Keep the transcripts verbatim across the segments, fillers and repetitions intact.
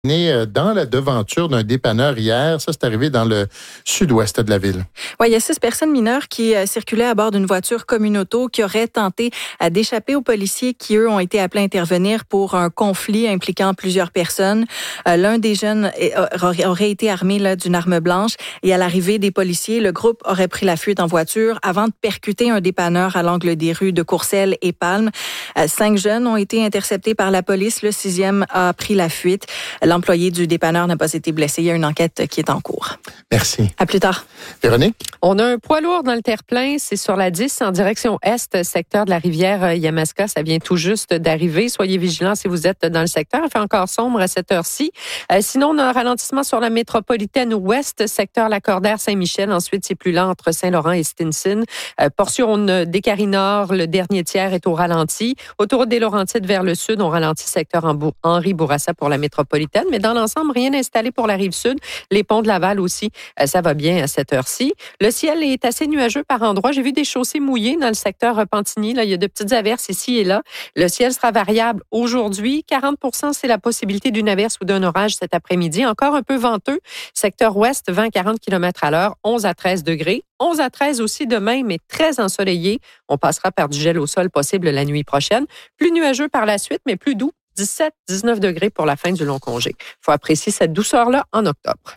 Dans la devanture d'un dépanneur hier. Ça, c'est arrivé dans le sud-ouest de la ville. Oui, il y a six personnes mineures qui euh, circulaient à bord d'une voiture communauto qui auraient tenté euh, d'échapper aux policiers qui, eux, ont été appelés à intervenir pour un conflit impliquant plusieurs personnes. Euh, l'un des jeunes est, aurait, aurait été armé là, d'une arme blanche et à l'arrivée des policiers, le groupe aurait pris la fuite en voiture avant de percuter un dépanneur à l'angle des rues de Courcelles et Palme. Euh, cinq jeunes ont été interceptés par la police. Le sixième a pris la fuite. L'employé du dépanneur n'a pas été blessé. Il y a une enquête qui est en cours. Merci. À plus tard. Véronique? On a un poids lourd dans le terre-plein. C'est sur la dix en direction est, secteur de la rivière Yamaska. Ça vient tout juste d'arriver. Soyez vigilants si vous êtes dans le secteur. Il fait encore sombre à cette heure-ci. Euh, sinon, on a un ralentissement sur la métropolitaine ouest, secteur Lacordaire-Saint-Michel. Ensuite, c'est plus lent entre Saint-Laurent et Stinson. Euh, portion d'Écarie Nord, le dernier tiers est au ralenti. Autoroute des Laurentides vers le sud, on ralentit secteur Henri Bourassa pour la métropolitaine. Mais dans l'ensemble, rien installé pour la rive sud. Les ponts de Laval aussi, ça va bien à cette heure-ci. Le ciel est assez nuageux par endroits. J'ai vu des chaussées mouillées dans le secteur Repentigny. Là, il y a de petites averses ici et là. Le ciel sera variable aujourd'hui. quarante pour cent, c'est la possibilité d'une averse ou d'un orage cet après-midi. Encore un peu venteux. Secteur ouest, vingt à quarante kilomètres à l'heure, onze à treize degrés. onze à treize aussi demain, mais très ensoleillé. On passera par du gel au sol possible la nuit prochaine. Plus nuageux par la suite, mais plus doux. dix-sept à dix-neuf degrés pour la fin du long congé. Il faut apprécier cette douceur-là en octobre.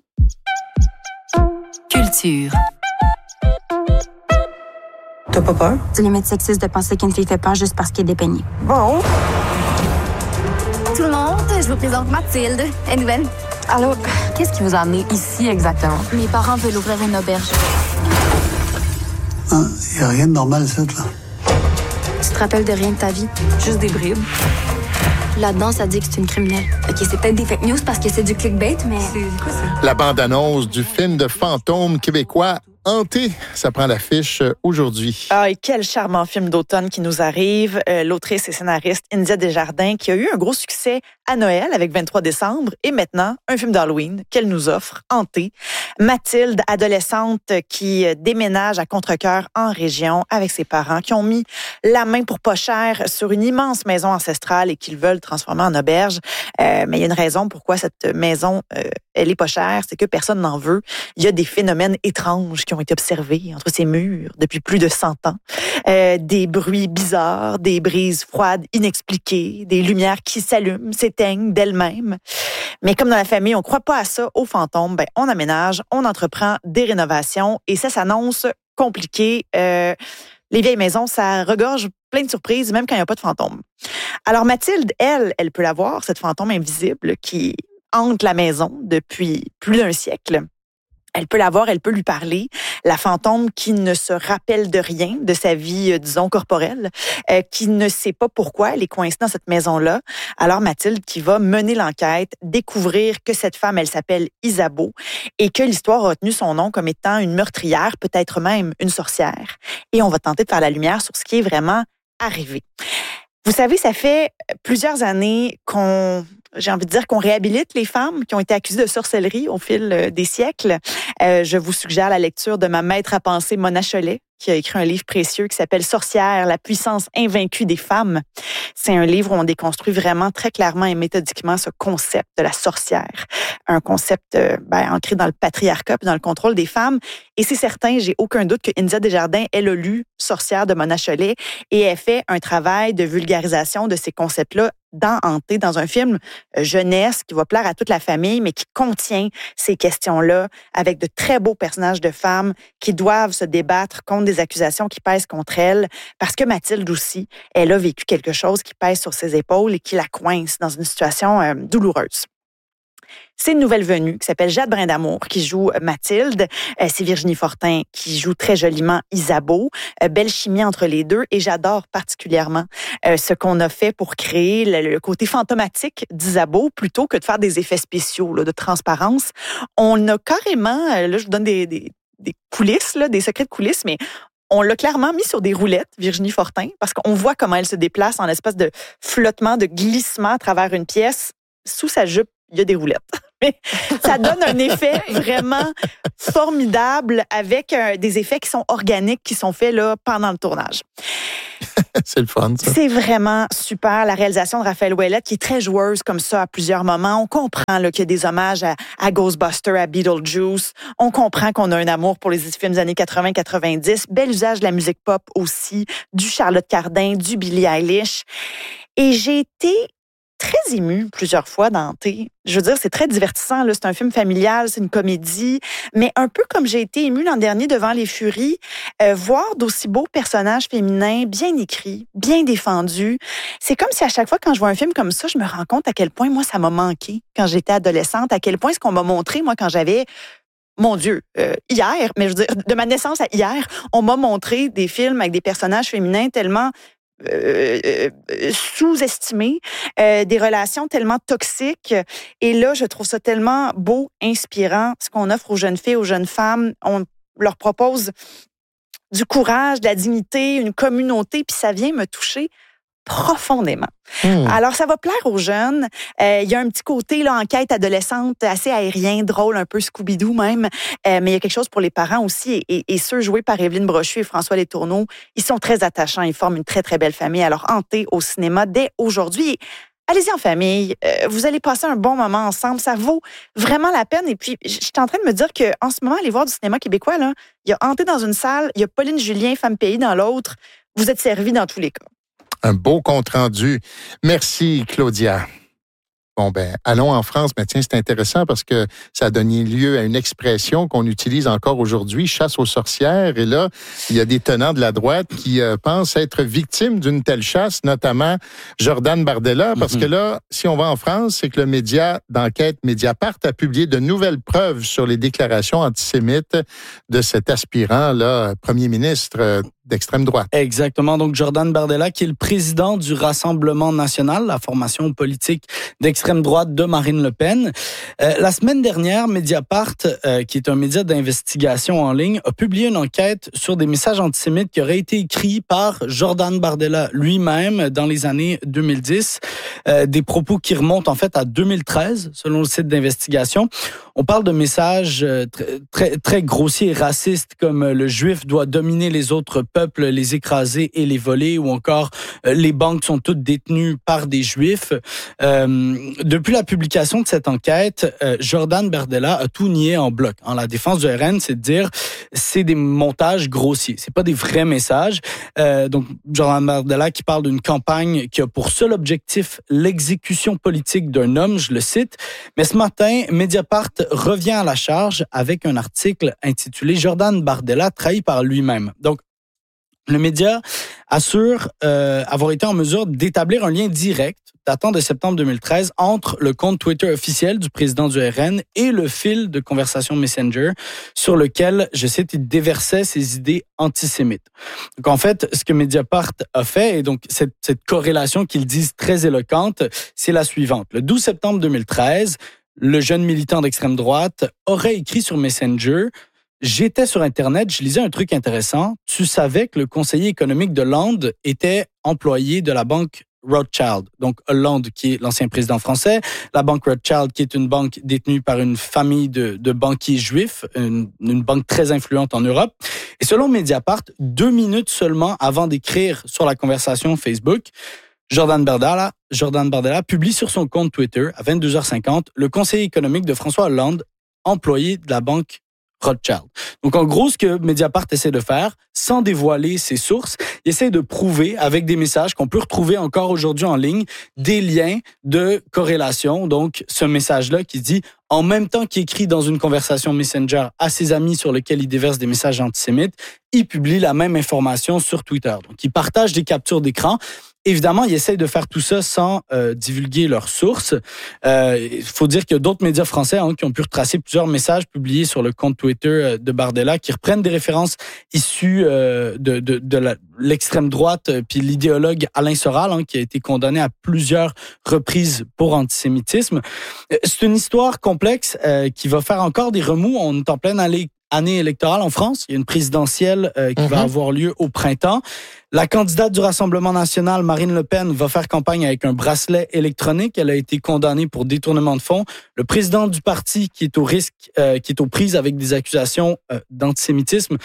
Culture. T'as pas peur? C'est limite sexiste de penser qu'une fille fait peur juste parce qu'elle est dépeignée. Bon. Tout le monde, je vous présente Mathilde. Elle est nouvelle. Allô, qu'est-ce qui vous a amené ici exactement? Mes parents veulent ouvrir une auberge. Il n'y a rien de normal, ça, là. Tu te rappelles de rien de ta vie? Juste des bribes. Là-dedans, ça dit que c'est une criminelle. OK, c'est peut-être des fake news parce que c'est du clickbait, mais... C'est quoi ça? La bande-annonce du film de fantôme québécois Hanté, ça prend l'affiche aujourd'hui. Ah, et quel charmant film d'automne qui nous arrive. Euh, l'autrice et scénariste India Desjardins qui a eu un gros succès à Noël avec vingt-trois décembre et maintenant un film d'Halloween qu'elle nous offre, Hanté. Mathilde, adolescente qui déménage à Contrecœur en région avec ses parents qui ont mis la main pour pas cher sur une immense maison ancestrale et qu'ils veulent transformer en auberge. Euh, mais il y a une raison pourquoi cette maison, euh, elle est pas chère, c'est que personne n'en veut. Il y a des phénomènes étranges qui ont été observés entre ces murs depuis plus de cent ans. Euh, des bruits bizarres, des brises froides inexpliquées, des lumières qui s'allument, s'éteignent d'elles-mêmes. Mais comme dans la famille, on croit pas à ça, aux fantômes, ben on aménage, on entreprend des rénovations et ça s'annonce compliqué. Euh, les vieilles maisons, ça regorge plein de surprises, même quand il n'y a pas de fantômes. Alors Mathilde, elle, elle peut la voir, cette fantôme invisible qui hante la maison depuis plus d'un siècle. Elle peut la voir, elle peut lui parler. La fantôme qui ne se rappelle de rien de sa vie, euh, disons, corporelle, euh, qui ne sait pas pourquoi elle est coincée dans cette maison-là. Alors Mathilde qui va mener l'enquête, découvrir que cette femme, elle s'appelle Isabeau et que l'histoire a retenu son nom comme étant une meurtrière, peut-être même une sorcière. Et on va tenter de faire la lumière sur ce qui est vraiment arrivé. Vous savez, ça fait plusieurs années qu'on... J'ai envie de dire qu'on réhabilite les femmes qui ont été accusées de sorcellerie au fil des siècles. Euh, je vous suggère la lecture de ma maître à penser, Mona Chollet, qui a écrit un livre précieux qui s'appelle « Sorcière, la puissance invaincue des femmes ». C'est un livre où on déconstruit vraiment très clairement et méthodiquement ce concept de la sorcière. Un concept euh, ben, ancré dans le patriarcat et dans le contrôle des femmes. Et c'est certain, j'ai aucun doute que India Desjardins, elle a lu « Sorcière » de Mona Chollet et elle fait un travail de vulgarisation de ces concepts-là dans Hanté, dans un film jeunesse qui va plaire à toute la famille, mais qui contient ces questions-là avec de très beaux personnages de femmes qui doivent se débattre contre des accusations qui pèsent contre elles, parce que Mathilde aussi, elle a vécu quelque chose qui pèse sur ses épaules et qui la coince dans une situation euh, douloureuse. C'est une nouvelle venue qui s'appelle Jade Brindamour qui joue Mathilde. Euh, c'est Virginie Fortin qui joue très joliment Isabeau. Euh, belle chimie entre les deux et j'adore particulièrement euh, ce qu'on a fait pour créer le, le côté fantomatique d'Isabeau plutôt que de faire des effets spéciaux là, de transparence. On a carrément, euh, là je vous donne des, des, des coulisses, là, des secrets de coulisses, mais on l'a clairement mis sur des roulettes, Virginie Fortin, parce qu'on voit comment elle se déplace en espèce de flottement, de glissement à travers une pièce. Sous sa jupe, il y a des roulettes. Mais ça donne un effet vraiment formidable avec euh, des effets qui sont organiques, qui sont faits là pendant le tournage. C'est le fun, ça. C'est vraiment super. La réalisation de Raphaël Ouellette, qui est très joueuse comme ça à plusieurs moments. On comprend là, qu'il y a des hommages à, à Ghostbusters, à Beetlejuice. On comprend qu'on a un amour pour les films des années quatre-vingts quatre-vingt-dix. Bel usage de la musique pop aussi, du Charlotte Cardin, du Billie Eilish. Et j'ai été très émue plusieurs fois dans T. Je veux dire, c'est très divertissant. Là. C'est un film familial, c'est une comédie. Mais un peu comme j'ai été émue l'an dernier devant Les Furies, euh, voir d'aussi beaux personnages féminins, bien écrits, bien défendus. C'est comme si à chaque fois quand je vois un film comme ça, je me rends compte à quel point moi, ça m'a manqué quand j'étais adolescente, à quel point ce qu'on m'a montré, moi, quand j'avais... Mon Dieu, euh, hier, mais je veux dire, de ma naissance à hier, on m'a montré des films avec des personnages féminins tellement... Euh, euh, sous-estimés, euh, des relations tellement toxiques. Et là, je trouve ça tellement beau, inspirant, ce qu'on offre aux jeunes filles, aux jeunes femmes. On leur propose du courage, de la dignité, une communauté, puis ça vient me toucher profondément. Mmh. Alors, ça va plaire aux jeunes. Euh, il y a un petit côté là, enquête adolescente assez aérien, drôle, un peu Scooby-Doo même. Euh, mais il y a quelque chose pour les parents aussi. Et, et, et ceux joués par Évelyne Brochu et François Letourneau, ils sont très attachants. Ils forment une très, très belle famille. Alors, hantez au cinéma dès aujourd'hui. Allez-y en famille. Euh, vous allez passer un bon moment ensemble. Ça vaut vraiment la peine. Et puis, je suis en train de me dire qu'en ce moment, aller voir du cinéma québécois, là, il y a Hanté dans une salle, il y a Pauline Julien, Femme Pays dans l'autre. Vous êtes servis dans tous les cas. Un beau compte-rendu. Merci, Claudia. Bon, ben, allons en France. Mais tiens, c'est intéressant parce que ça a donné lieu à une expression qu'on utilise encore aujourd'hui, chasse aux sorcières. Et là, il y a des tenants de la droite qui euh, pensent être victimes d'une telle chasse, notamment Jordan Bardella. Parce mm-hmm. que là, si on va en France, c'est que le média d'enquête Mediapart a publié de nouvelles preuves sur les déclarations antisémites de cet aspirant, là, premier ministre euh, d'extrême droite. Exactement. Donc, Jordan Bardella, qui est le président du Rassemblement national, la formation politique d'extrême droite de Marine Le Pen. Euh, la semaine dernière, Mediapart, euh, qui est un média d'investigation en ligne, a publié une enquête sur des messages antisémites qui auraient été écrits par Jordan Bardella lui-même dans les années deux mille dix. Euh, des propos qui remontent en fait à deux mille treize, selon le site d'investigation. On parle de messages euh, très, très, très grossiers et racistes comme euh, le juif doit dominer les autres peuples, les écraser et les voler, ou encore euh, les banques sont toutes détenues par des juifs. Euh, depuis la publication de cette enquête, euh, Jordan Bardella a tout nié en bloc. En la défense du R N, c'est de dire c'est des montages grossiers, c'est pas des vrais messages. Euh, donc Jordan Bardella qui parle d'une campagne qui a pour seul objectif l'exécution politique d'un homme, je le cite. Mais ce matin, Mediapart revient à la charge avec un article intitulé Jordan Bardella trahi par lui-même. Donc le média assure euh, avoir été en mesure d'établir un lien direct datant de septembre deux mille treize entre le compte Twitter officiel du président du R N et le fil de conversation Messenger sur lequel, je cite, il déversait ses idées antisémites. Donc en fait, ce que Mediapart a fait, et donc cette, cette corrélation qu'ils disent très éloquente, c'est la suivante. Le douze septembre deux mille treize, le jeune militant d'extrême droite aurait écrit sur Messenger: j'étais sur Internet, je lisais un truc intéressant. Tu savais que le conseiller économique de Hollande était employé de la banque Rothschild. Donc, Hollande, qui est l'ancien président français, la banque Rothschild, qui est une banque détenue par une famille de, de banquiers juifs, une, une banque très influente en Europe. Et selon Mediapart, deux minutes seulement avant d'écrire sur la conversation Facebook, Jordan Bardella, Jordan Bardella publie sur son compte Twitter, à vingt-deux heures cinquante, le conseiller économique de François Hollande, employé de la banque Rothschild. Donc, en gros, ce que Mediapart essaie de faire, sans dévoiler ses sources, il essaie de prouver, avec des messages qu'on peut retrouver encore aujourd'hui en ligne, des liens de corrélation. Donc, ce message-là qui dit, en même temps qu'il écrit dans une conversation Messenger à ses amis sur lequel il déverse des messages antisémites, il publie la même information sur Twitter. Donc, il partage des captures d'écran. Évidemment, ils essayent de faire tout ça sans euh, divulguer leurs sources. Euh, il faut dire qu'il y a d'autres médias français hein, qui ont pu retracer plusieurs messages publiés sur le compte Twitter de Bardella qui reprennent des références issues euh, de, de, de la, l'extrême droite, puis l'idéologue Alain Soral, hein, qui a été condamné à plusieurs reprises pour antisémitisme. C'est une histoire complexe euh, qui va faire encore des remous. On est en pleine allée année électorale en France. Il y a une présidentielle euh, qui mm-hmm. va avoir lieu au printemps. La candidate du Rassemblement national, Marine Le Pen, va faire campagne avec un bracelet électronique. Elle a été condamnée pour détournement de fonds. Le président du parti, qui est au risque, euh, qui est aux prises avec des accusations euh, d'antisémitisme,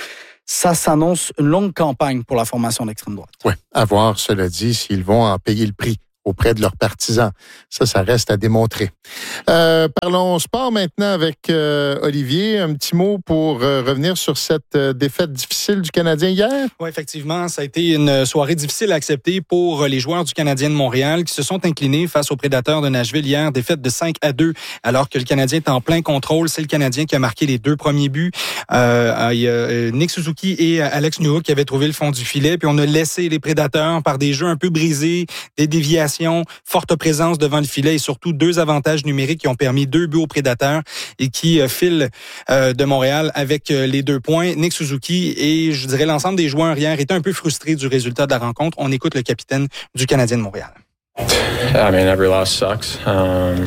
ça s'annonce une longue campagne pour la formation d'extrême droite. Oui, à voir, cela dit, s'ils vont en payer le prix auprès de leurs partisans. Ça, ça reste à démontrer. Euh, parlons sport maintenant avec euh, Olivier. Un petit mot pour euh, revenir sur cette euh, défaite difficile du Canadien hier? Oui, effectivement, ça a été une soirée difficile à accepter pour les joueurs du Canadien de Montréal qui se sont inclinés face aux Prédateurs de Nashville hier, défaite de cinq à deux, alors que le Canadien est en plein contrôle. C'est le Canadien qui a marqué les deux premiers buts. Euh, il y a Nick Suzuki et Alex Newhook qui avaient trouvé le fond du filet, puis on a laissé les Prédateurs par des jeux un peu brisés, des déviations, forte présence devant le filet et surtout deux avantages numériques qui ont permis deux buts aux Prédateurs et qui euh, filent euh, de Montréal avec euh, les deux points. Nick Suzuki et je dirais l'ensemble des joueurs hier étaient un peu frustrés du résultat de la rencontre. On écoute le capitaine du Canadien de Montréal. I mean, every loss sucks. Um,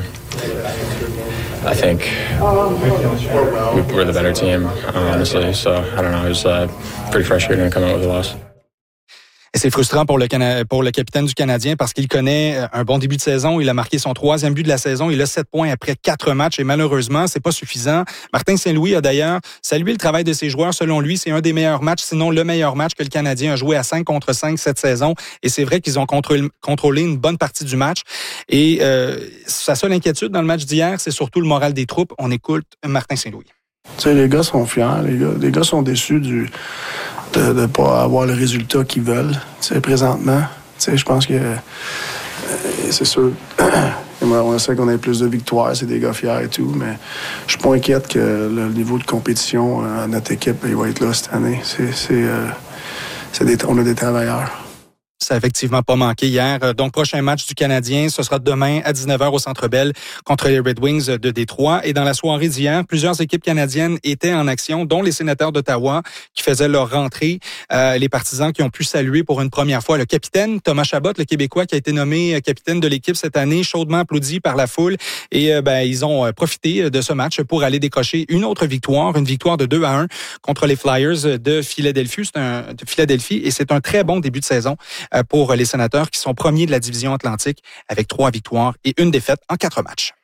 I think we're the better team, honestly. So I don't know. It was uh, pretty frustrating to come out with a loss. Et c'est frustrant pour le, Cana- pour le capitaine du Canadien parce qu'il connaît un bon début de saison. Il a marqué son troisième but de la saison. Il a sept points après quatre matchs et malheureusement, c'est pas suffisant. Martin Saint-Louis a d'ailleurs salué le travail de ses joueurs. Selon lui, c'est un des meilleurs matchs, sinon le meilleur match que le Canadien a joué à cinq contre cinq cette saison. Et c'est vrai qu'ils ont contrôlé, contrôlé une bonne partie du match. Et euh, sa seule inquiétude dans le match d'hier, c'est surtout le moral des troupes. On écoute Martin Saint-Louis. Tu sais, les gars sont fiers. Les gars, les gars sont déçus du... de ne pas avoir le résultat qu'ils veulent, tu sais, présentement. Tu sais, je pense que euh, c'est sûr, on sait qu'on a plus de victoires, c'est des gars fiers et tout, mais je suis pas inquiète que le niveau de compétition à notre équipe, il va être là cette année. C'est, c'est, euh, c'est des, on a des travailleurs. Ça n'a effectivement pas manqué hier. Donc, prochain match du Canadien, ce sera demain à dix-neuf heures au Centre Bell contre les Red Wings de Détroit. Et dans la soirée d'hier, plusieurs équipes canadiennes étaient en action, dont les Sénateurs d'Ottawa qui faisaient leur rentrée. Euh, les partisans qui ont pu saluer pour une première fois le capitaine Thomas Chabot, le Québécois qui a été nommé capitaine de l'équipe cette année, chaudement applaudi par la foule. Et euh, ben, ils ont profité de ce match pour aller décrocher une autre victoire, une victoire de deux à un contre les Flyers de Philadelphie. C'est un, de Philadelphie et c'est un très bon début de saison pour les Sénateurs qui sont premiers de la division Atlantique avec trois victoires et une défaite en quatre matchs.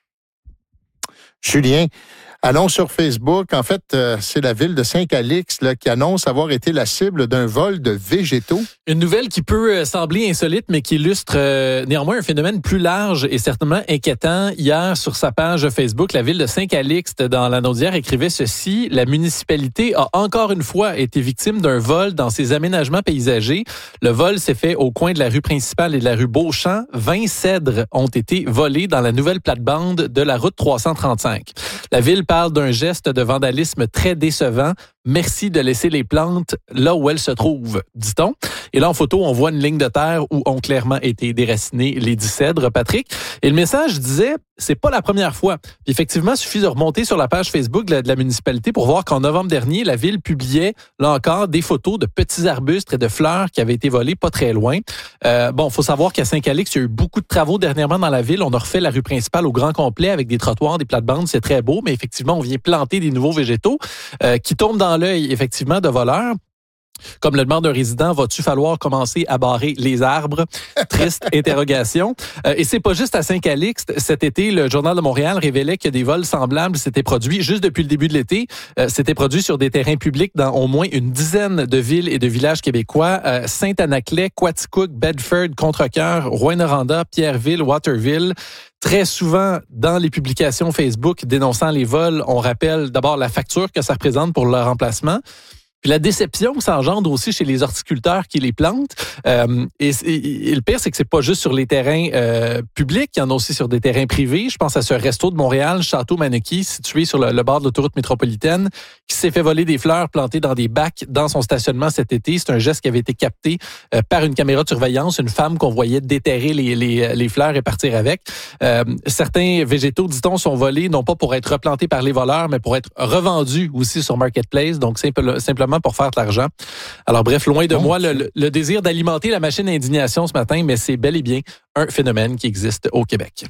Julien, allons sur Facebook. En fait, euh, c'est la ville de Saint-Calix là, qui annonce avoir été la cible d'un vol de végétaux. Une nouvelle qui peut sembler insolite, mais qui illustre euh, néanmoins un phénomène plus large et certainement inquiétant. Hier, sur sa page Facebook, la ville de Saint-Calixte, dans la Naudière, écrivait ceci. La municipalité a encore une fois été victime d'un vol dans ses aménagements paysagers. Le vol s'est fait au coin de la rue principale et de la rue Beauchamp. vingt cèdres ont été volés dans la nouvelle plate-bande de la route trois cent trente-cinq. La ville parle d'un geste de vandalisme très décevant. Merci de laisser les plantes là où elles se trouvent, dit-on. Et là, en photo, on voit une ligne de terre où ont clairement été déracinés les dix cèdres, Patrick. Et le message disait, c'est pas la première fois. Puis effectivement, il suffit de remonter sur la page Facebook de la, de la municipalité pour voir qu'en novembre dernier, la ville publiait, là encore, des photos de petits arbustes et de fleurs qui avaient été volés pas très loin. Euh, bon, il faut savoir qu'à Saint-Calix, il y a eu beaucoup de travaux dernièrement dans la ville. On a refait la rue principale au grand complet avec des trottoirs, des plates-bandes. C'est très beau, mais effectivement, on vient planter des nouveaux végétaux euh, qui tombent dans l'œil, effectivement, de voleurs. Comme le demande un résident, va-tu falloir commencer à barrer les arbres? Triste interrogation. Euh, et c'est pas juste à Saint-Calixte. Cet été, le Journal de Montréal révélait que des vols semblables s'étaient produits juste depuis le début de l'été. Euh, s'étaient produits sur des terrains publics dans au moins une dizaine de villes et de villages québécois. Euh, Saint-Anaclet, Quaticook, Bedford, Contrecoeur, Rouyn-Noranda, Pierreville, Waterville. Très souvent, dans les publications Facebook dénonçant les vols, on rappelle d'abord la facture que ça représente pour leur remplacement. Puis la déception que ça engendre aussi chez les horticulteurs qui les plantent. Euh, et, et, et le pire, c'est que c'est pas juste sur les terrains euh, publics, il y en a aussi sur des terrains privés. Je pense à ce resto de Montréal, Château Maneki, situé sur le, le bord de l'autoroute métropolitaine, qui s'est fait voler des fleurs plantées dans des bacs dans son stationnement cet été. C'est un geste qui avait été capté euh, par une caméra de surveillance, une femme qu'on voyait déterrer les, les, les fleurs et partir avec. Euh, certains végétaux, dit-on, sont volés non pas pour être replantés par les voleurs, mais pour être revendus aussi sur Marketplace. Donc simple, simplement pour faire de l'argent. Alors bref, loin de moi le, le désir d'alimenter la machine à indignation ce matin, mais c'est bel et bien un phénomène qui existe au Québec.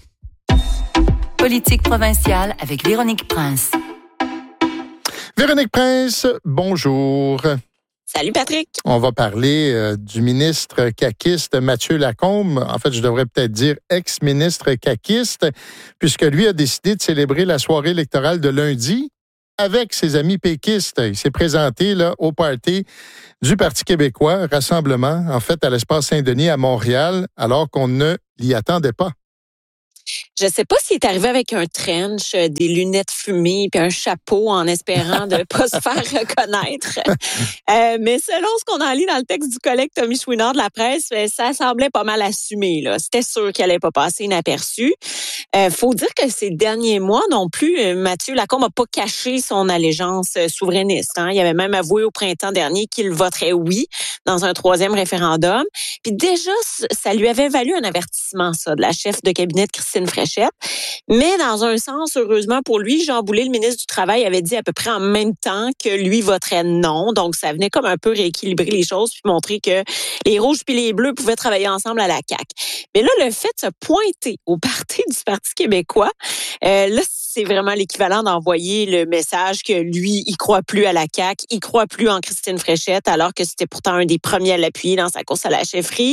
Politique provinciale avec Véronique Prince. Véronique Prince, bonjour. Salut Patrick. On va parler euh, du ministre caquiste Mathieu Lacombe. En fait, je devrais peut-être dire ex-ministre caquiste, puisque lui a décidé de célébrer la soirée électorale de lundi avec ses amis péquistes. Il s'est présenté là, au party du Parti québécois, rassemblement, en fait, à l'Espace Saint-Denis à Montréal, alors qu'on ne l'y attendait pas. Je sais pas s'il est arrivé avec un trench, des lunettes fumées puis un chapeau en espérant de pas se faire reconnaître. Euh, mais selon ce qu'on a lu dans le texte du collègue Tommy Chouinard de la presse, ça semblait pas mal assumé, là. C'était sûr qu'il allait pas passer inaperçu. Euh, faut dire que ces derniers mois non plus, Mathieu Lacombe n'a pas caché son allégeance souverainiste. Hein. Il avait même avoué au printemps dernier qu'il voterait oui dans un troisième référendum. Puis déjà, ça lui avait valu un avertissement, ça, de la chef de cabinet de Christine Fréchette. Mais dans un sens, heureusement pour lui, Jean Boulet, le ministre du Travail, avait dit à peu près en même temps que lui voterait non. Donc, ça venait comme un peu rééquilibrer les choses puis montrer que les rouges puis les bleus pouvaient travailler ensemble à la C A Q. Mais là, le fait de se pointer au parti du Parti québécois, euh, là, c'est vraiment l'équivalent d'envoyer le message que lui, il croit plus à la C A Q, il croit plus en Christine Fréchette, alors que c'était pourtant un des premiers à l'appuyer dans sa course à la chefferie.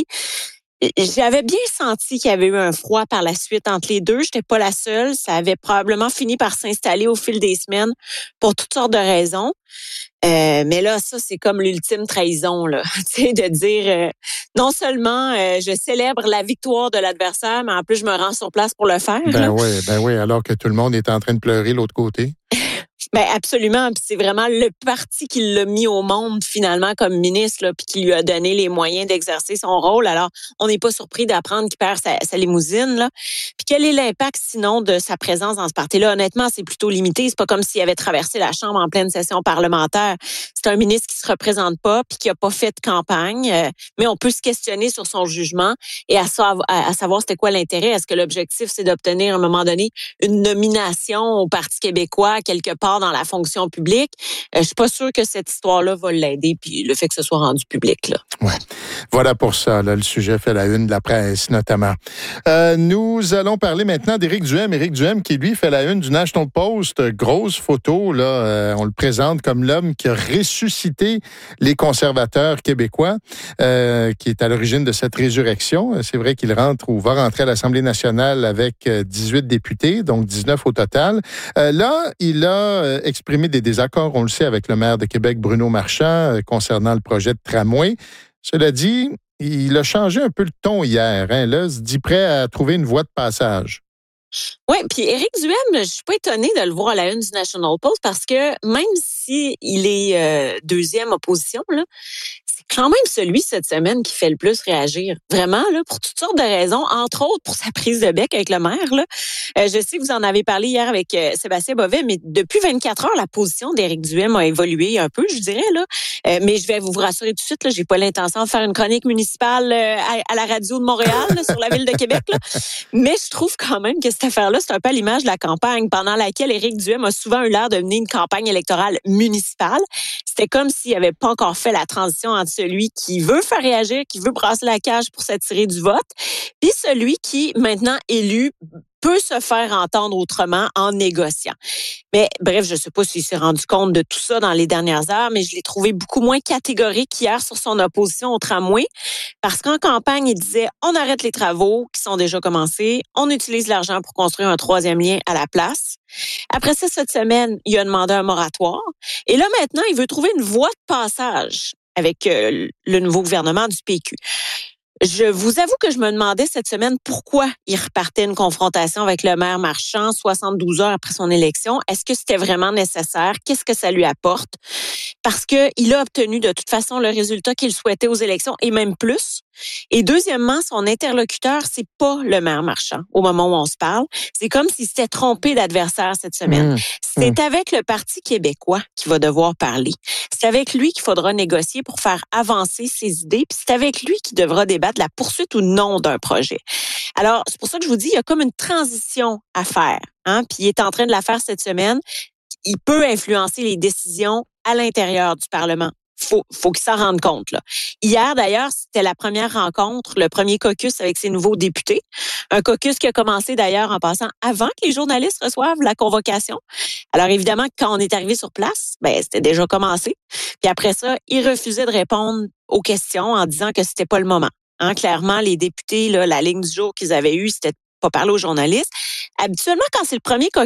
J'avais bien senti qu'il y avait eu un froid par la suite entre les deux. J'étais pas la seule. Ça avait probablement fini par s'installer au fil des semaines pour toutes sortes de raisons. Euh, mais là, ça, c'est comme l'ultime trahison, là. Tu sais, de dire, euh, non seulement euh, je célèbre la victoire de l'adversaire, mais en plus, je me rends sur place pour le faire. Ben oui, ben oui, alors que tout le monde est en train de pleurer de l'autre côté. Ben absolument, puis c'est vraiment le parti qui l'a mis au monde finalement comme ministre, là, puis qui lui a donné les moyens d'exercer son rôle. Alors, on n'est pas surpris d'apprendre qu'il perd sa, sa limousine, là. Puis quel est l'impact sinon de sa présence dans ce parti-là? Honnêtement, c'est plutôt limité. C'est pas comme s'il avait traversé la Chambre en pleine session parlementaire. C'est un ministre qui se représente pas puis qui a pas fait de campagne, euh, mais on peut se questionner sur son jugement et à, savoir, à, à savoir c'était quoi l'intérêt. Est-ce que l'objectif c'est d'obtenir à un moment donné une nomination au Parti québécois quelque part dans la fonction publique? Euh, je suis pas sûre que cette histoire-là va l'aider, puis le fait que ce soit rendu public, là. Ouais. Voilà pour ça, là, le sujet fait la une de la presse, notamment. Euh, nous allons parler maintenant d'Éric Duhem. Éric Duhem qui, lui, fait la une du National Post. Grosse photo, là, euh, on le présente comme l'homme qui a ressuscité les conservateurs québécois, euh, qui est à l'origine de cette résurrection. C'est vrai qu'il rentre ou va rentrer à l'Assemblée nationale avec dix-huit députés, donc dix-neuf au total. Euh, là, il a exprimé des désaccords, on le sait, avec le maire de Québec, Bruno Marchand, euh, concernant le projet de tramway. Cela dit, il a changé un peu le ton hier. Hein. Là, il se dit prêt à trouver une voie de passage. Oui, puis Éric Duhem, je suis pas étonnée de le voir à la une du National Post parce que même si il est euh, deuxième opposition, là, c'est quand même celui cette semaine qui fait le plus réagir. Vraiment, là, pour toutes sortes de raisons, entre autres pour sa prise de bec avec le maire. Là. Euh, je sais que vous en avez parlé hier avec euh, Sébastien Bovet, mais depuis vingt-quatre heures, la position d'Éric Duhem a évolué un peu, je dirais. Là. Euh, mais je vais vous rassurer tout de suite, là, j'ai pas l'intention de faire une chronique municipale euh, à, à la radio de Montréal là, sur la ville de Québec. Là. Mais je trouve quand même que cette affaire-là, c'est un peu à l'image de la campagne pendant laquelle Éric Duhem a souvent eu l'air de mener une campagne électorale municipale. C'était comme s'il n'avait pas encore fait la transition entre celui qui veut faire réagir, qui veut brasser la cage pour s'attirer du vote, puis celui qui, maintenant élu, peut se faire entendre autrement en négociant. Mais bref, je ne sais pas s'il s'est rendu compte de tout ça dans les dernières heures, mais je l'ai trouvé beaucoup moins catégorique hier sur son opposition au tramway, parce qu'en campagne, il disait « on arrête les travaux qui sont déjà commencés, on utilise l'argent pour construire un troisième lien à la place ». Après ça, cette semaine, il a demandé un moratoire. Et là, maintenant, il veut trouver une voie de passage avec euh, le nouveau gouvernement du P Q. Je vous avoue que je me demandais cette semaine pourquoi il repartait une confrontation avec le maire Marchand soixante-douze heures après son élection. Est-ce que c'était vraiment nécessaire? Qu'est-ce que ça lui apporte? Parce que il a obtenu de toute façon le résultat qu'il souhaitait aux élections et même plus. Et deuxièmement, son interlocuteur, c'est pas le maire Marchand au moment où on se parle. C'est comme s'il s'était trompé d'adversaire cette semaine. Mmh. C'est mmh. avec le Parti québécois qu'il va devoir parler. C'est avec lui qu'il faudra négocier pour faire avancer ses idées. Puis c'est avec lui qu'il devra débattre de la poursuite ou non d'un projet. Alors, c'est pour ça que je vous dis, il y a comme une transition à faire. Hein? Puis il est en train de la faire cette semaine. Il peut influencer les décisions à l'intérieur du Parlement. Faut, faut qu'il s'en rende compte, là. Hier, d'ailleurs, c'était la première rencontre, le premier caucus avec ses nouveaux députés. Un caucus qui a commencé, d'ailleurs, en passant avant que les journalistes reçoivent la convocation. Alors, évidemment, quand on est arrivé sur place, ben, c'était déjà commencé. Puis après ça, ils refusaient de répondre aux questions en disant que c'était pas le moment. Hein, clairement, les députés, là, la ligne du jour qu'ils avaient eue, c'était pas parler aux journalistes. Habituellement, quand c'est le premier caucus,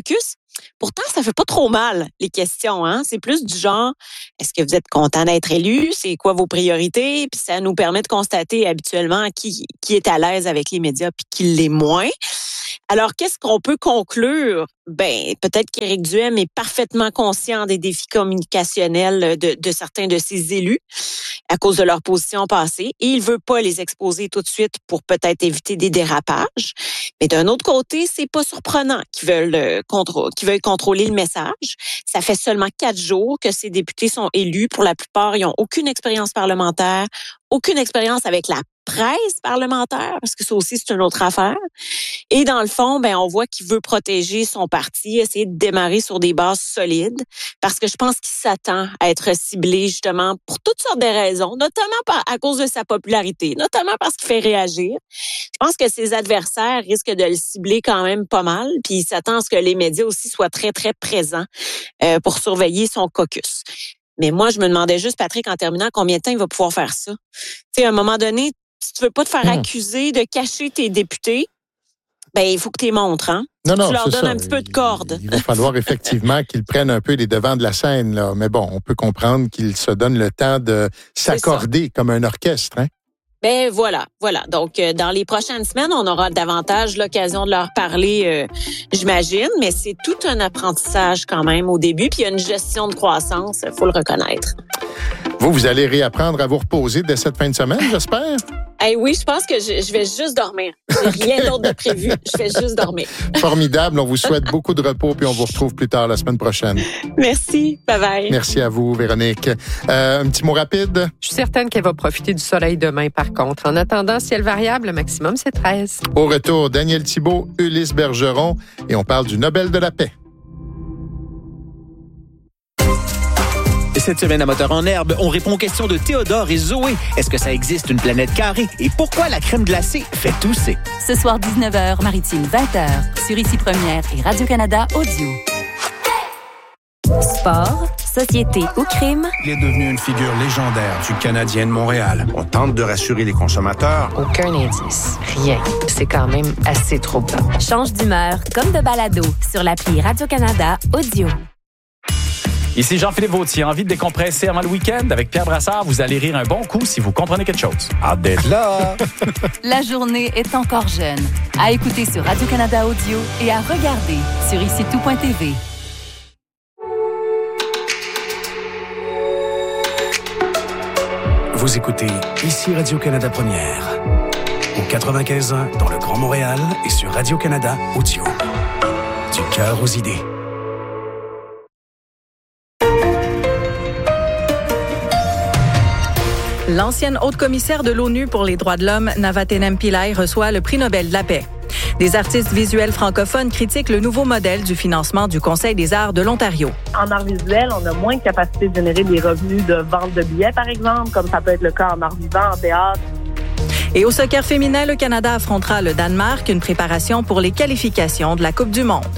Pourtant, ça fait pas trop mal, les questions. Hein? C'est plus du genre, est-ce que vous êtes content d'être élu? C'est quoi vos priorités? Puis ça nous permet de constater habituellement qui, qui est à l'aise avec les médias puis qui l'est moins. Alors, qu'est-ce qu'on peut conclure? Ben, peut-être qu'Éric Duhem est parfaitement conscient des défis communicationnels de, de certains de ses élus à cause de leur position passée et il veut pas les exposer tout de suite pour peut-être éviter des dérapages. Mais d'un autre côté, c'est pas surprenant qu'ils veulent, euh, contr- qu'ils veuillent contrôler le message. Ça fait seulement quatre jours que ces députés sont élus. Pour la plupart, ils ont aucune expérience parlementaire, aucune expérience avec la presse parlementaire, parce que ça aussi, c'est une autre affaire. Et dans le fond, ben, on voit qu'il veut protéger son parti, essayer de démarrer sur des bases solides, parce que je pense qu'il s'attend à être ciblé, justement, pour toutes sortes de raisons, notamment par, à cause de sa popularité, notamment parce qu'il fait réagir. Je pense que ses adversaires risquent de le cibler quand même pas mal, puis il s'attend à ce que les médias aussi soient très, très présents euh, pour surveiller son caucus. Mais moi, je me demandais juste, Patrick, en terminant, combien de temps il va pouvoir faire ça? Tu sais, à un moment donné, si tu veux pas te faire mmh. accuser de cacher tes députés, ben il faut que tu les montres, hein? Non, non, tu leur c'est donnes ça. un petit peu de corde. Il, il va falloir effectivement qu'ils prennent un peu les devants de la scène, là. Mais bon, on peut comprendre qu'ils se donnent le temps de s'accorder comme un orchestre, hein? Ben voilà, voilà. Donc, euh, dans les prochaines semaines, on aura davantage l'occasion de leur parler, euh, j'imagine, mais c'est tout un apprentissage quand même au début, puis il y a une gestion de croissance, il faut le reconnaître. Vous, vous allez réapprendre à vous reposer dès cette fin de semaine, j'espère? Eh oui, je pense que je, je vais juste dormir. J'ai rien d'autre de prévu. Je vais juste dormir. Formidable. On vous souhaite beaucoup de repos, puis on vous retrouve plus tard la semaine prochaine. Merci. Bye-bye. Merci à vous, Véronique. Euh, un petit mot rapide? Je suis certaine qu'elle va profiter du soleil demain, par contre. En attendant, ciel variable, le maximum, c'est treize. Au retour, Daniel Thibault, Ulysse Bergeron, et on parle du Nobel de la paix. Cette semaine à Moteur en herbe, on répond aux questions de Théodore et Zoé. Est-ce que ça existe une planète carrée? Et pourquoi la crème glacée fait tousser? Ce soir, dix-neuf heures, Maritime, vingt heures, sur Ici Première et Radio-Canada Audio. Sport, société ou crime? Il est devenu une figure légendaire du Canadien de Montréal. On tente de rassurer les consommateurs. Aucun indice. Rien. C'est quand même assez troublant. Change d'humeur comme de balado sur l'appli Radio-Canada Audio. Ici Jean-Philippe Vautier, envie de décompresser avant le week-end? Avec Pierre Brassard, vous allez rire un bon coup si vous comprenez quelque chose. Hâte d'être là! La journée est encore jeune. À écouter sur Radio-Canada Audio et à regarder sur ici tout point t v. Vous écoutez Ici Radio-Canada Première. Au quatre-vingt-quinze ans dans le Grand Montréal et sur Radio-Canada Audio. Du cœur aux idées. L'ancienne haute-commissaire de l'ONU pour les droits de l'homme, Navatenem Pillay, reçoit le prix Nobel de la paix. Des artistes visuels francophones critiquent le nouveau modèle du financement du Conseil des arts de l'Ontario. En art visuel, on a moins de capacité de générer des revenus de vente de billets, par exemple, comme ça peut être le cas en art vivant, en théâtre. Et au soccer féminin, le Canada affrontera le Danemark, une préparation pour les qualifications de la Coupe du monde.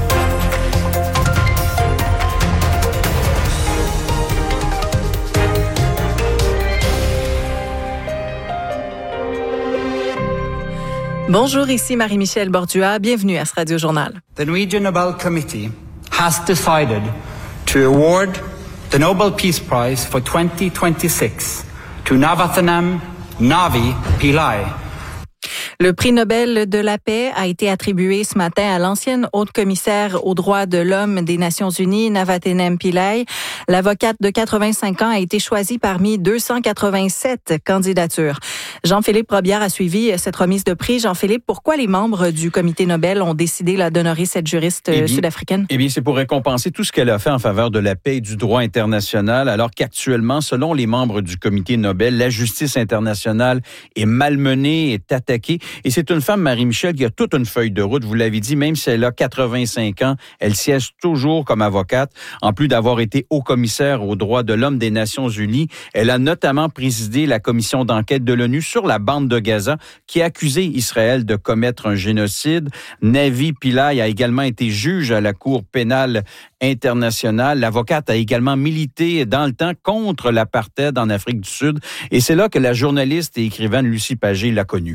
Bonjour, ici Marie-Michel Bordua. Bienvenue à ce Radio Journal. The Norwegian Nobel Committee has decided to award the Nobel Peace Prize for twenty twenty-six to Navathenem Navi Pillay. Le prix Nobel de la paix a été attribué ce matin à l'ancienne haute-commissaire aux droits de l'homme des Nations unies, Navatenem Pillay. L'avocate de quatre-vingt-cinq ans a été choisie parmi deux cent quatre-vingt-sept candidatures. Jean-Philippe Robillard a suivi cette remise de prix. Jean-Philippe, pourquoi les membres du comité Nobel ont décidé là, d'honorer cette juriste eh bien, sud-africaine? Eh bien, c'est pour récompenser tout ce qu'elle a fait en faveur de la paix et du droit international, alors qu'actuellement, selon les membres du comité Nobel, la justice internationale est malmenée, est attaquée. Et c'est une femme, Marie-Michel, qui a toute une feuille de route. Vous l'avez dit, même si elle a quatre-vingt-cinq ans, elle siège toujours comme avocate. En plus d'avoir été haut-commissaire aux droits de l'homme des Nations unies, elle a notamment présidé la commission d'enquête de l'ONU sur la bande de Gaza, qui a accusé Israël de commettre un génocide. Navi Pillay a également été juge à la Cour pénale internationale. L'avocate a également milité dans le temps contre l'apartheid en Afrique du Sud. Et c'est là que la journaliste et écrivaine Lucie Pagé l'a connue.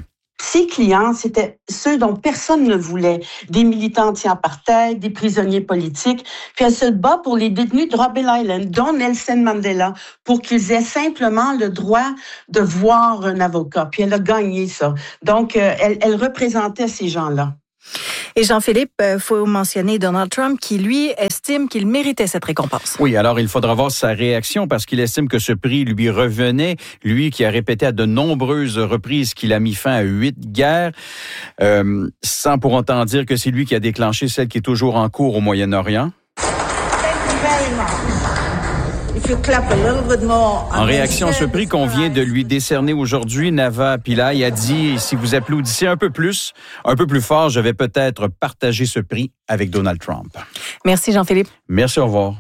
ses clients, c'était ceux dont personne ne voulait, des militants anti-apartheid, des prisonniers politiques. Puis elle se bat pour les détenus de Robben Island, dont Nelson Mandela, pour qu'ils aient simplement le droit de voir un avocat. Puis elle a gagné ça. Donc, euh, elle, elle représentait ces gens-là. Et Jean-Philippe, il euh, faut mentionner Donald Trump qui, lui, estime qu'il méritait cette récompense. Oui, alors il faudra voir sa réaction parce qu'il estime que ce prix lui revenait. Lui qui a répété à de nombreuses reprises qu'il a mis fin à huit guerres, euh, sans pour autant dire que c'est lui qui a déclenché celle qui est toujours en cours au Moyen-Orient. En réaction à ce prix qu'on vient de lui décerner aujourd'hui, Nava Pillai a dit « Si vous applaudissez un peu plus, un peu plus fort, je vais peut-être partager ce prix avec Donald Trump. » Merci Jean-Philippe. Merci, au revoir.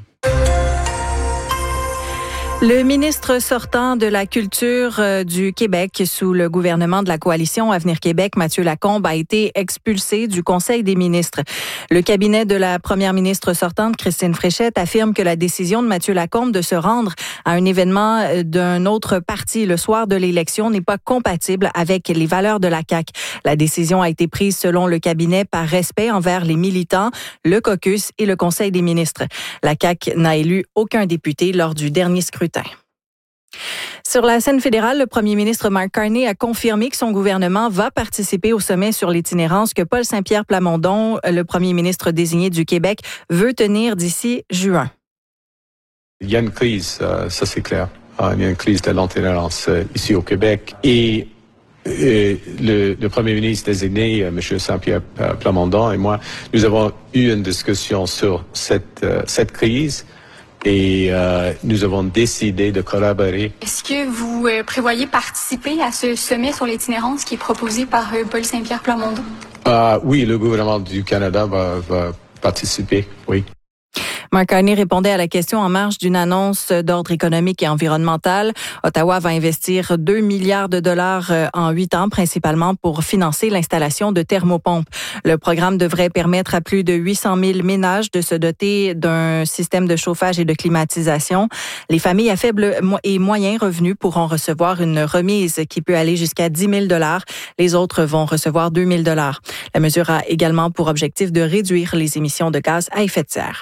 Le ministre sortant de la Culture euh, du Québec sous le gouvernement de la coalition Avenir Québec, Mathieu Lacombe, a été expulsé du Conseil des ministres. Le cabinet de la première ministre sortante, Christine Fréchette, affirme que la décision de Mathieu Lacombe de se rendre à un événement d'un autre parti le soir de l'élection n'est pas compatible avec les valeurs de la C A Q. La décision a été prise selon le cabinet par respect envers les militants, le caucus et le Conseil des ministres. La C A Q n'a élu aucun député lors du dernier scrutin. Sur la scène fédérale, le premier ministre Mark Carney a confirmé que son gouvernement va participer au sommet sur l'itinérance que Paul Saint-Pierre Plamondon, le premier ministre désigné du Québec, veut tenir d'ici juin. Il y a une crise, euh, ça c'est clair. Euh, il y a une crise de l'itinérance euh, ici au Québec. Et, et le, le premier ministre désigné, euh, M. Saint-Pierre Plamondon et moi, nous avons eu une discussion sur cette, euh, cette crise. Et euh, nous avons décidé de collaborer. Est-ce que vous euh, prévoyez participer à ce sommet sur l'itinérance qui est proposé par euh, Paul Saint-Pierre Plamondon? Euh, oui, le gouvernement du Canada va, va participer, oui. Mark Carney répondait à la question en marge d'une annonce d'ordre économique et environnemental. Ottawa va investir deux milliards de dollars en huit ans, principalement pour financer l'installation de thermopompes. Le programme devrait permettre à plus de huit cent mille ménages de se doter d'un système de chauffage et de climatisation. Les familles à faible et moyen revenus pourront recevoir une remise qui peut aller jusqu'à dix mille dollars. Les autres vont recevoir deux mille dollars. La mesure a également pour objectif de réduire les émissions de gaz à effet de serre.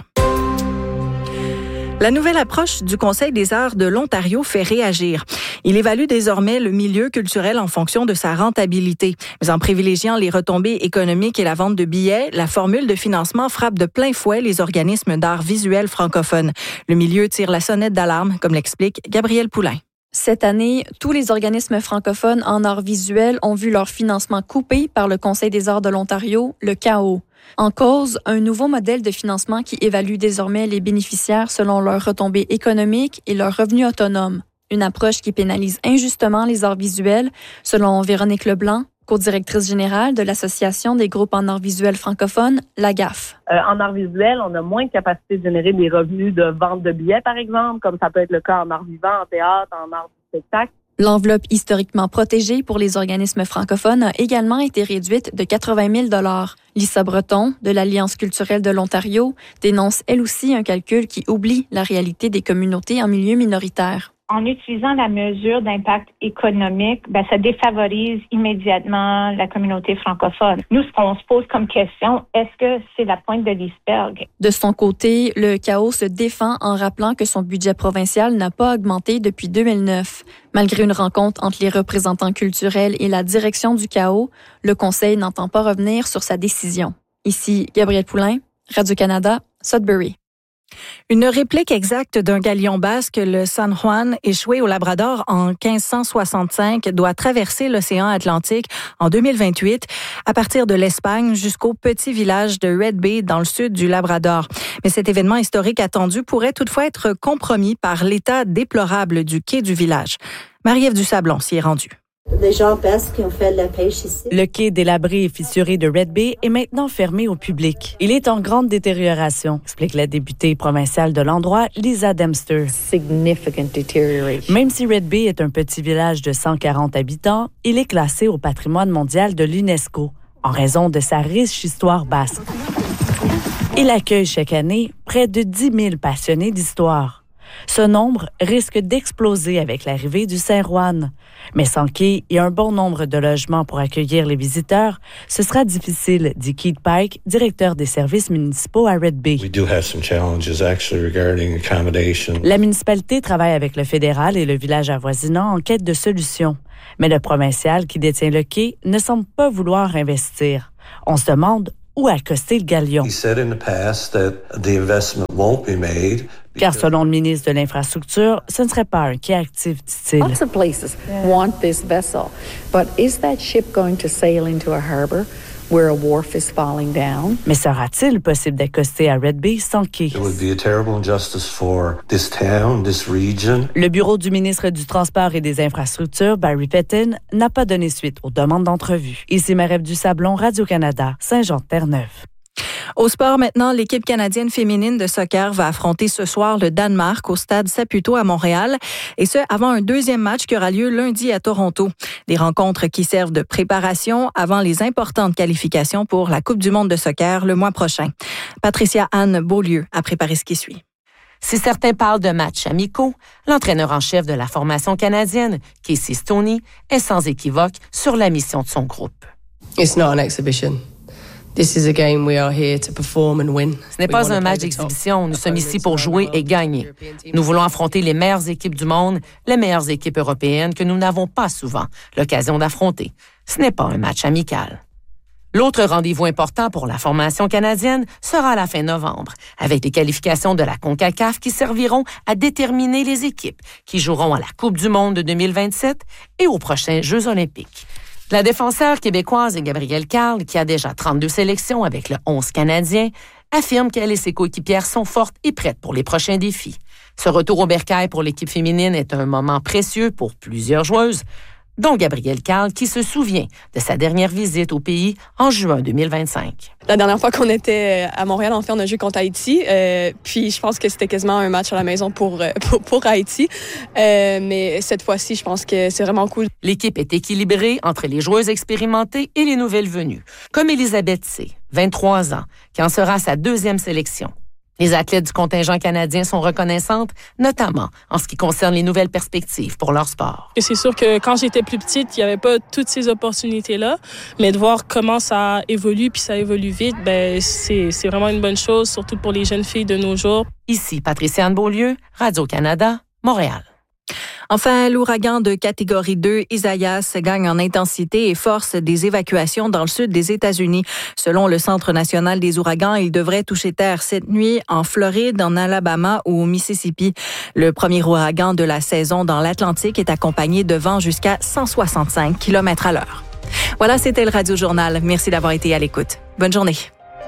La nouvelle approche du Conseil des arts de l'Ontario fait réagir. Il évalue désormais le milieu culturel en fonction de sa rentabilité. Mais en privilégiant les retombées économiques et la vente de billets, la formule de financement frappe de plein fouet les organismes d'art visuel francophones. Le milieu tire la sonnette d'alarme, comme l'explique Gabrielle Poulain. Cette année, tous les organismes francophones en art visuel ont vu leur financement coupé par le Conseil des arts de l'Ontario, le C A O. En cause, un nouveau modèle de financement qui évalue désormais les bénéficiaires selon leurs retombées économiques et leurs revenus autonomes. Une approche qui pénalise injustement les arts visuels, selon Véronique Leblanc, co-directrice générale de l'Association des groupes en arts visuels francophones, la G A F. Euh, en art visuel, on a moins de capacité de générer des revenus de vente de billets, par exemple, comme ça peut être le cas en art vivant, en théâtre, en art du spectacle. L'enveloppe historiquement protégée pour les organismes francophones a également été réduite de quatre-vingt mille dollars. Lisa Breton, de l'Alliance culturelle de l'Ontario, dénonce elle aussi un calcul qui oublie la réalité des communautés en milieu minoritaire. En utilisant la mesure d'impact économique, ben, ça défavorise immédiatement la communauté francophone. Nous, ce qu'on se pose comme question, est-ce que c'est la pointe de l'iceberg? De son côté, le C A O se défend en rappelant que son budget provincial n'a pas augmenté depuis deux mille neuf. Malgré une rencontre entre les représentants culturels et la direction du C A O, le Conseil n'entend pas revenir sur sa décision. Ici, Gabrielle Poulain, Radio-Canada, Sudbury. Une réplique exacte d'un galion basque, le San Juan, échoué au Labrador en quinze cent soixante-cinq, doit traverser l'océan Atlantique en deux mille vingt-huit à partir de l'Espagne jusqu'au petit village de Red Bay dans le sud du Labrador. Mais cet événement historique attendu pourrait toutefois être compromis par l'état déplorable du quai du village. Marie-Ève Dusablon s'y est rendue. Des gens basques qui ont fait la pêche ici. Le quai délabré et fissuré de Red Bay est maintenant fermé au public. Il est en grande détérioration, explique la députée provinciale de l'endroit, Lisa Dempster. Significant deterioration. Même si Red Bay est un petit village de cent quarante habitants, il est classé au patrimoine mondial de l'UNESCO en raison de sa riche histoire basque. Il accueille chaque année près de dix mille passionnés d'histoire. Ce nombre risque d'exploser avec l'arrivée du Saint Juan. Mais sans quai et un bon nombre de logements pour accueillir les visiteurs, ce sera difficile, dit Keith Pike, directeur des services municipaux à Red Bay. We do have some challenges actually regarding accommodation. La municipalité travaille avec le fédéral et le village avoisinant en quête de solutions. Mais le provincial qui détient le quai ne semble pas vouloir investir. On se demande où accoster le galion. He said in the past that the investment won't be made. Car selon le ministre de l'Infrastructure, ce ne serait pas un quai actif, dit-il. Lots of places want this vessel, but is that ship going to sail into a harbor where a wharf is falling down? Mais sera-t-il possible d'accoster à Red Bay sans quai? It would be a terrible injustice for this town, this region. Le bureau du ministre du Transport et des Infrastructures, Barry Pettin, n'a pas donné suite aux demandes d'entrevue. Ici Marie-Ève Dusablon, Radio-Canada, Saint-Jean-de-Terre-Neuve. Au sport maintenant, l'équipe canadienne féminine de soccer va affronter ce soir le Danemark au stade Saputo à Montréal, et ce avant un deuxième match qui aura lieu lundi à Toronto. Des rencontres qui servent de préparation avant les importantes qualifications pour la Coupe du monde de soccer le mois prochain. Patricia Anne Beaulieu a préparé ce qui suit. Si certains parlent de matchs amicaux, l'entraîneur en chef de la formation canadienne, Casey Stoney, est sans équivoque sur la mission de son groupe. It's not an exhibition. This is a game we are here to perform and win. Ce n'est pas un match d'exhibition. Nous sommes ici pour jouer et gagner. Nous voulons affronter les meilleures équipes du monde, les meilleures équipes européennes que nous n'avons pas souvent l'occasion d'affronter. Ce n'est pas un match amical. L'autre rendez-vous important pour la formation canadienne sera à la fin novembre, avec les qualifications de la CONCACAF qui serviront à déterminer les équipes qui joueront à la Coupe du monde de deux mille vingt-sept et aux prochains Jeux olympiques. La défenseure québécoise Gabrielle Carle, qui a déjà trente-deux sélections avec le onze canadien, affirme qu'elle et ses coéquipières sont fortes et prêtes pour les prochains défis. Ce retour au bercail pour l'équipe féminine est un moment précieux pour plusieurs joueuses, dont Gabrielle Carle, qui se souvient de sa dernière visite au pays en juin deux mille vingt-cinq. La dernière fois qu'on était à Montréal, en fait, on a joué contre Haïti. Euh, puis je pense que c'était quasiment un match à la maison pour, pour, pour Haïti. Euh, mais cette fois-ci, je pense que c'est vraiment cool. L'équipe est équilibrée entre les joueuses expérimentées et les nouvelles venues, comme Elisabeth C., vingt-trois ans, qui en sera sa deuxième sélection. Les athlètes du contingent canadien sont reconnaissantes, notamment en ce qui concerne les nouvelles perspectives pour leur sport. C'est sûr que quand j'étais plus petite, il n'y avait pas toutes ces opportunités-là, mais de voir comment ça évolue puis ça évolue vite, ben c'est, c'est vraiment une bonne chose, surtout pour les jeunes filles de nos jours. Ici, Patricia Anne Beaulieu, Radio-Canada, Montréal. Enfin, l'ouragan de catégorie deux, Isaias, gagne en intensité et force des évacuations dans le sud des États-Unis. Selon le Centre national des ouragans, il devrait toucher terre cette nuit en Floride, en Alabama ou au Mississippi. Le premier ouragan de la saison dans l'Atlantique est accompagné de vents jusqu'à cent soixante-cinq kilomètres à l'heure. Voilà, c'était le Radio Journal. Merci d'avoir été à l'écoute. Bonne journée.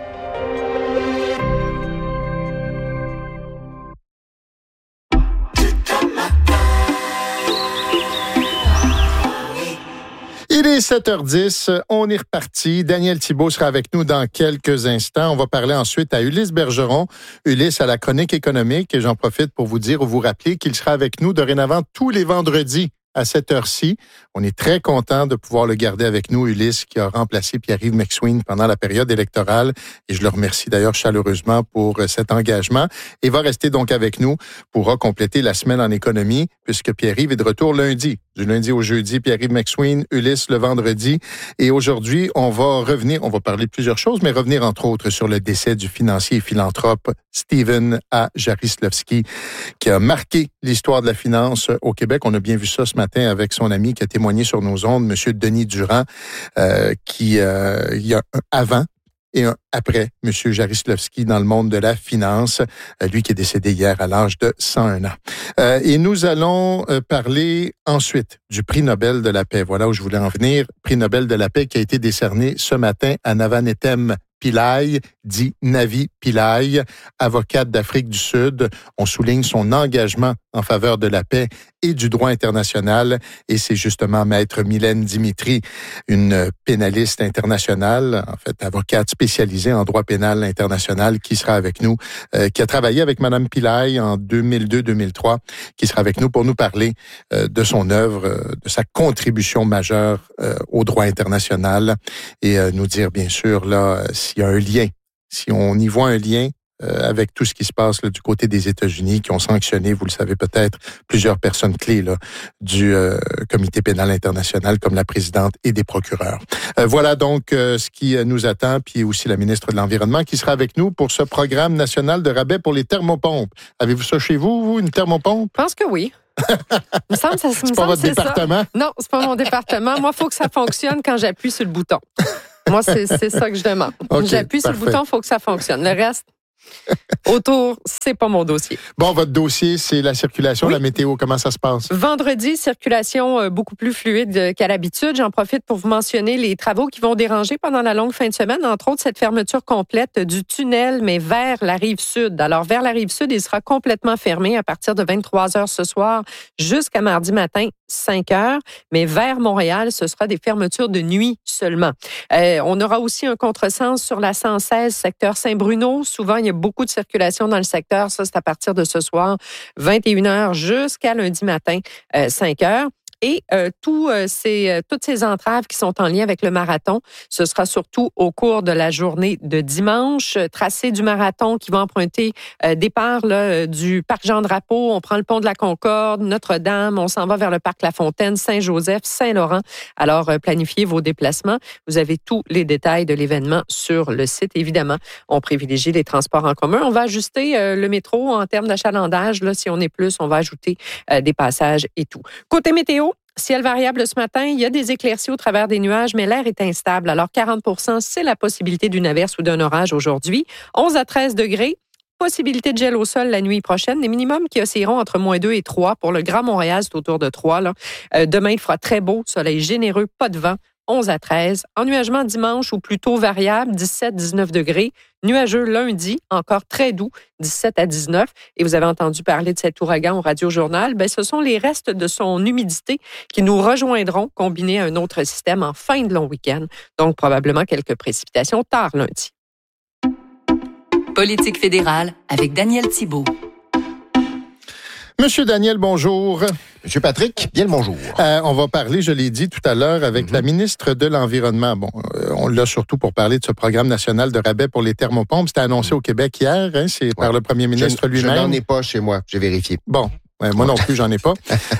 Il est sept heures dix, on est reparti. Daniel Thibault sera avec nous dans quelques instants. On va parler ensuite à Ulysse Bergeron. Ulysse à la chronique économique. Et j'en profite pour vous dire ou vous rappeler qu'il sera avec nous dorénavant tous les vendredis à cette heure-ci. On est très content de pouvoir le garder avec nous, Ulysse, qui a remplacé Pierre-Yves McSween pendant la période électorale. Et je le remercie d'ailleurs chaleureusement pour cet engagement. Et va rester donc avec nous, pourra compléter la semaine en économie, puisque Pierre-Yves est de retour lundi. Du lundi au jeudi, Pierre-Yves McSween, Ulysse le vendredi. Et aujourd'hui, on va revenir, on va parler de plusieurs choses, mais revenir entre autres sur le décès du financier et philanthrope Stephen A. Jarislowski, qui a marqué l'histoire de la finance au Québec. On a bien vu ça ce matin avec son ami qui a témoigné sur nos ondes, M. Denis Durand, euh, qui, euh, il y a un avant et un après M. Jarislowski dans le monde de la finance, euh, lui qui est décédé hier à l'âge de cent un ans. Euh, et nous allons euh, parler ensuite du prix Nobel de la paix. Voilà où je voulais en venir. Prix Nobel de la paix qui a été décerné ce matin à Navanethem Pillay, dit Navi Pillay, avocate d'Afrique du Sud. On souligne son engagement en faveur de la paix et du droit international. Et c'est justement Maître Mylène Dimitri, une pénaliste internationale, en fait avocate spécialisée en droit pénal international, qui sera avec nous, euh, qui a travaillé avec Mme Pillay en deux mille deux deux mille trois, qui sera avec nous pour nous parler euh, de son œuvre, euh, de sa contribution majeure euh, au droit international et euh, nous dire bien sûr là s'il y a un lien, si on y voit un lien euh, avec tout ce qui se passe là, du côté des États-Unis, qui ont sanctionné, vous le savez peut-être, plusieurs personnes clés là, du euh, Comité pénal international, comme la présidente et des procureurs. Euh, voilà donc euh, ce qui nous attend, puis aussi la ministre de l'Environnement qui sera avec nous pour ce programme national de rabais pour les thermopompes. Avez-vous ça chez vous, vous, une thermopompe? Je pense que oui. me semble, ça, c'est me pas semble, votre c'est département? Ça. Non, c'est pas mon département. Moi, il faut que ça fonctionne quand j'appuie sur le bouton. Moi, c'est, c'est ça que je demande. Okay, j'appuie parfait. Sur le bouton, il faut que ça fonctionne. Le reste, autour, c'est pas mon dossier. Bon, votre dossier, c'est la circulation, oui. La météo. Comment ça se passe? Vendredi, circulation euh, beaucoup plus fluide qu'à l'habitude. J'en profite pour vous mentionner les travaux qui vont déranger pendant la longue fin de semaine. Entre autres, cette fermeture complète du tunnel, mais vers la rive sud. Alors, vers la rive sud, il sera complètement fermé à partir de vingt-trois heures ce soir jusqu'à mardi matin, cinq heures. Mais vers Montréal, ce sera des fermetures de nuit seulement. Euh, on aura aussi un contresens sur la cent seize, secteur Saint-Bruno. Souvent, il y a beaucoup de circulation dans le secteur. Ça, c'est à partir de ce soir, vingt et une heures jusqu'à lundi matin, euh, cinq heures. Et euh, tout, euh, ces, euh, toutes ces entraves qui sont en lien avec le marathon, ce sera surtout au cours de la journée de dimanche. Tracé du marathon qui va emprunter euh, départ là, du parc Jean-Drapeau. On prend le pont de la Concorde, Notre-Dame, on s'en va vers le parc La Fontaine, Saint-Joseph, Saint-Laurent. Alors, euh, planifiez vos déplacements. Vous avez tous les détails de l'événement sur le site. Évidemment, on privilégie les transports en commun. On va ajuster euh, le métro en termes d'achalandage. Là, si on est plus, on va ajouter euh, des passages et tout. Côté météo, ciel variable ce matin, il y a des éclaircies au travers des nuages, mais l'air est instable. Alors, quarante pour cent, c'est la possibilité d'une averse ou d'un orage aujourd'hui. onze à treize degrés. Possibilité de gel au sol la nuit prochaine. Les minimums qui oscilleront entre moins deux et trois. Pour le Grand Montréal, c'est autour de trois. Là. Euh, demain, il fera très beau, soleil généreux, pas de vent. onze à treize. Ennuagement dimanche ou plutôt variable, dix-sept à dix-neuf degrés. Nuageux lundi, encore très doux, dix-sept à dix-neuf. Et vous avez entendu parler de cet ouragan au Radio-Journal. Ben, ce sont les restes de son humidité qui nous rejoindront, combinés à un autre système en fin de long week-end. Donc, probablement quelques précipitations tard lundi. Politique fédérale avec Daniel Thibault. Monsieur Daniel, bonjour. Monsieur Patrick, bien le bonjour. Euh, on va parler, je l'ai dit tout à l'heure, avec mm-hmm. la ministre de l'Environnement. Bon, euh, on l'a surtout pour parler de ce programme national de rabais pour les thermopompes. C'était annoncé mm-hmm. au Québec hier, hein, c'est ouais. par le premier ministre je, lui-même. Je n'en ai pas chez moi, j'ai vérifié. Bon. Ouais, moi non plus, j'en ai pas.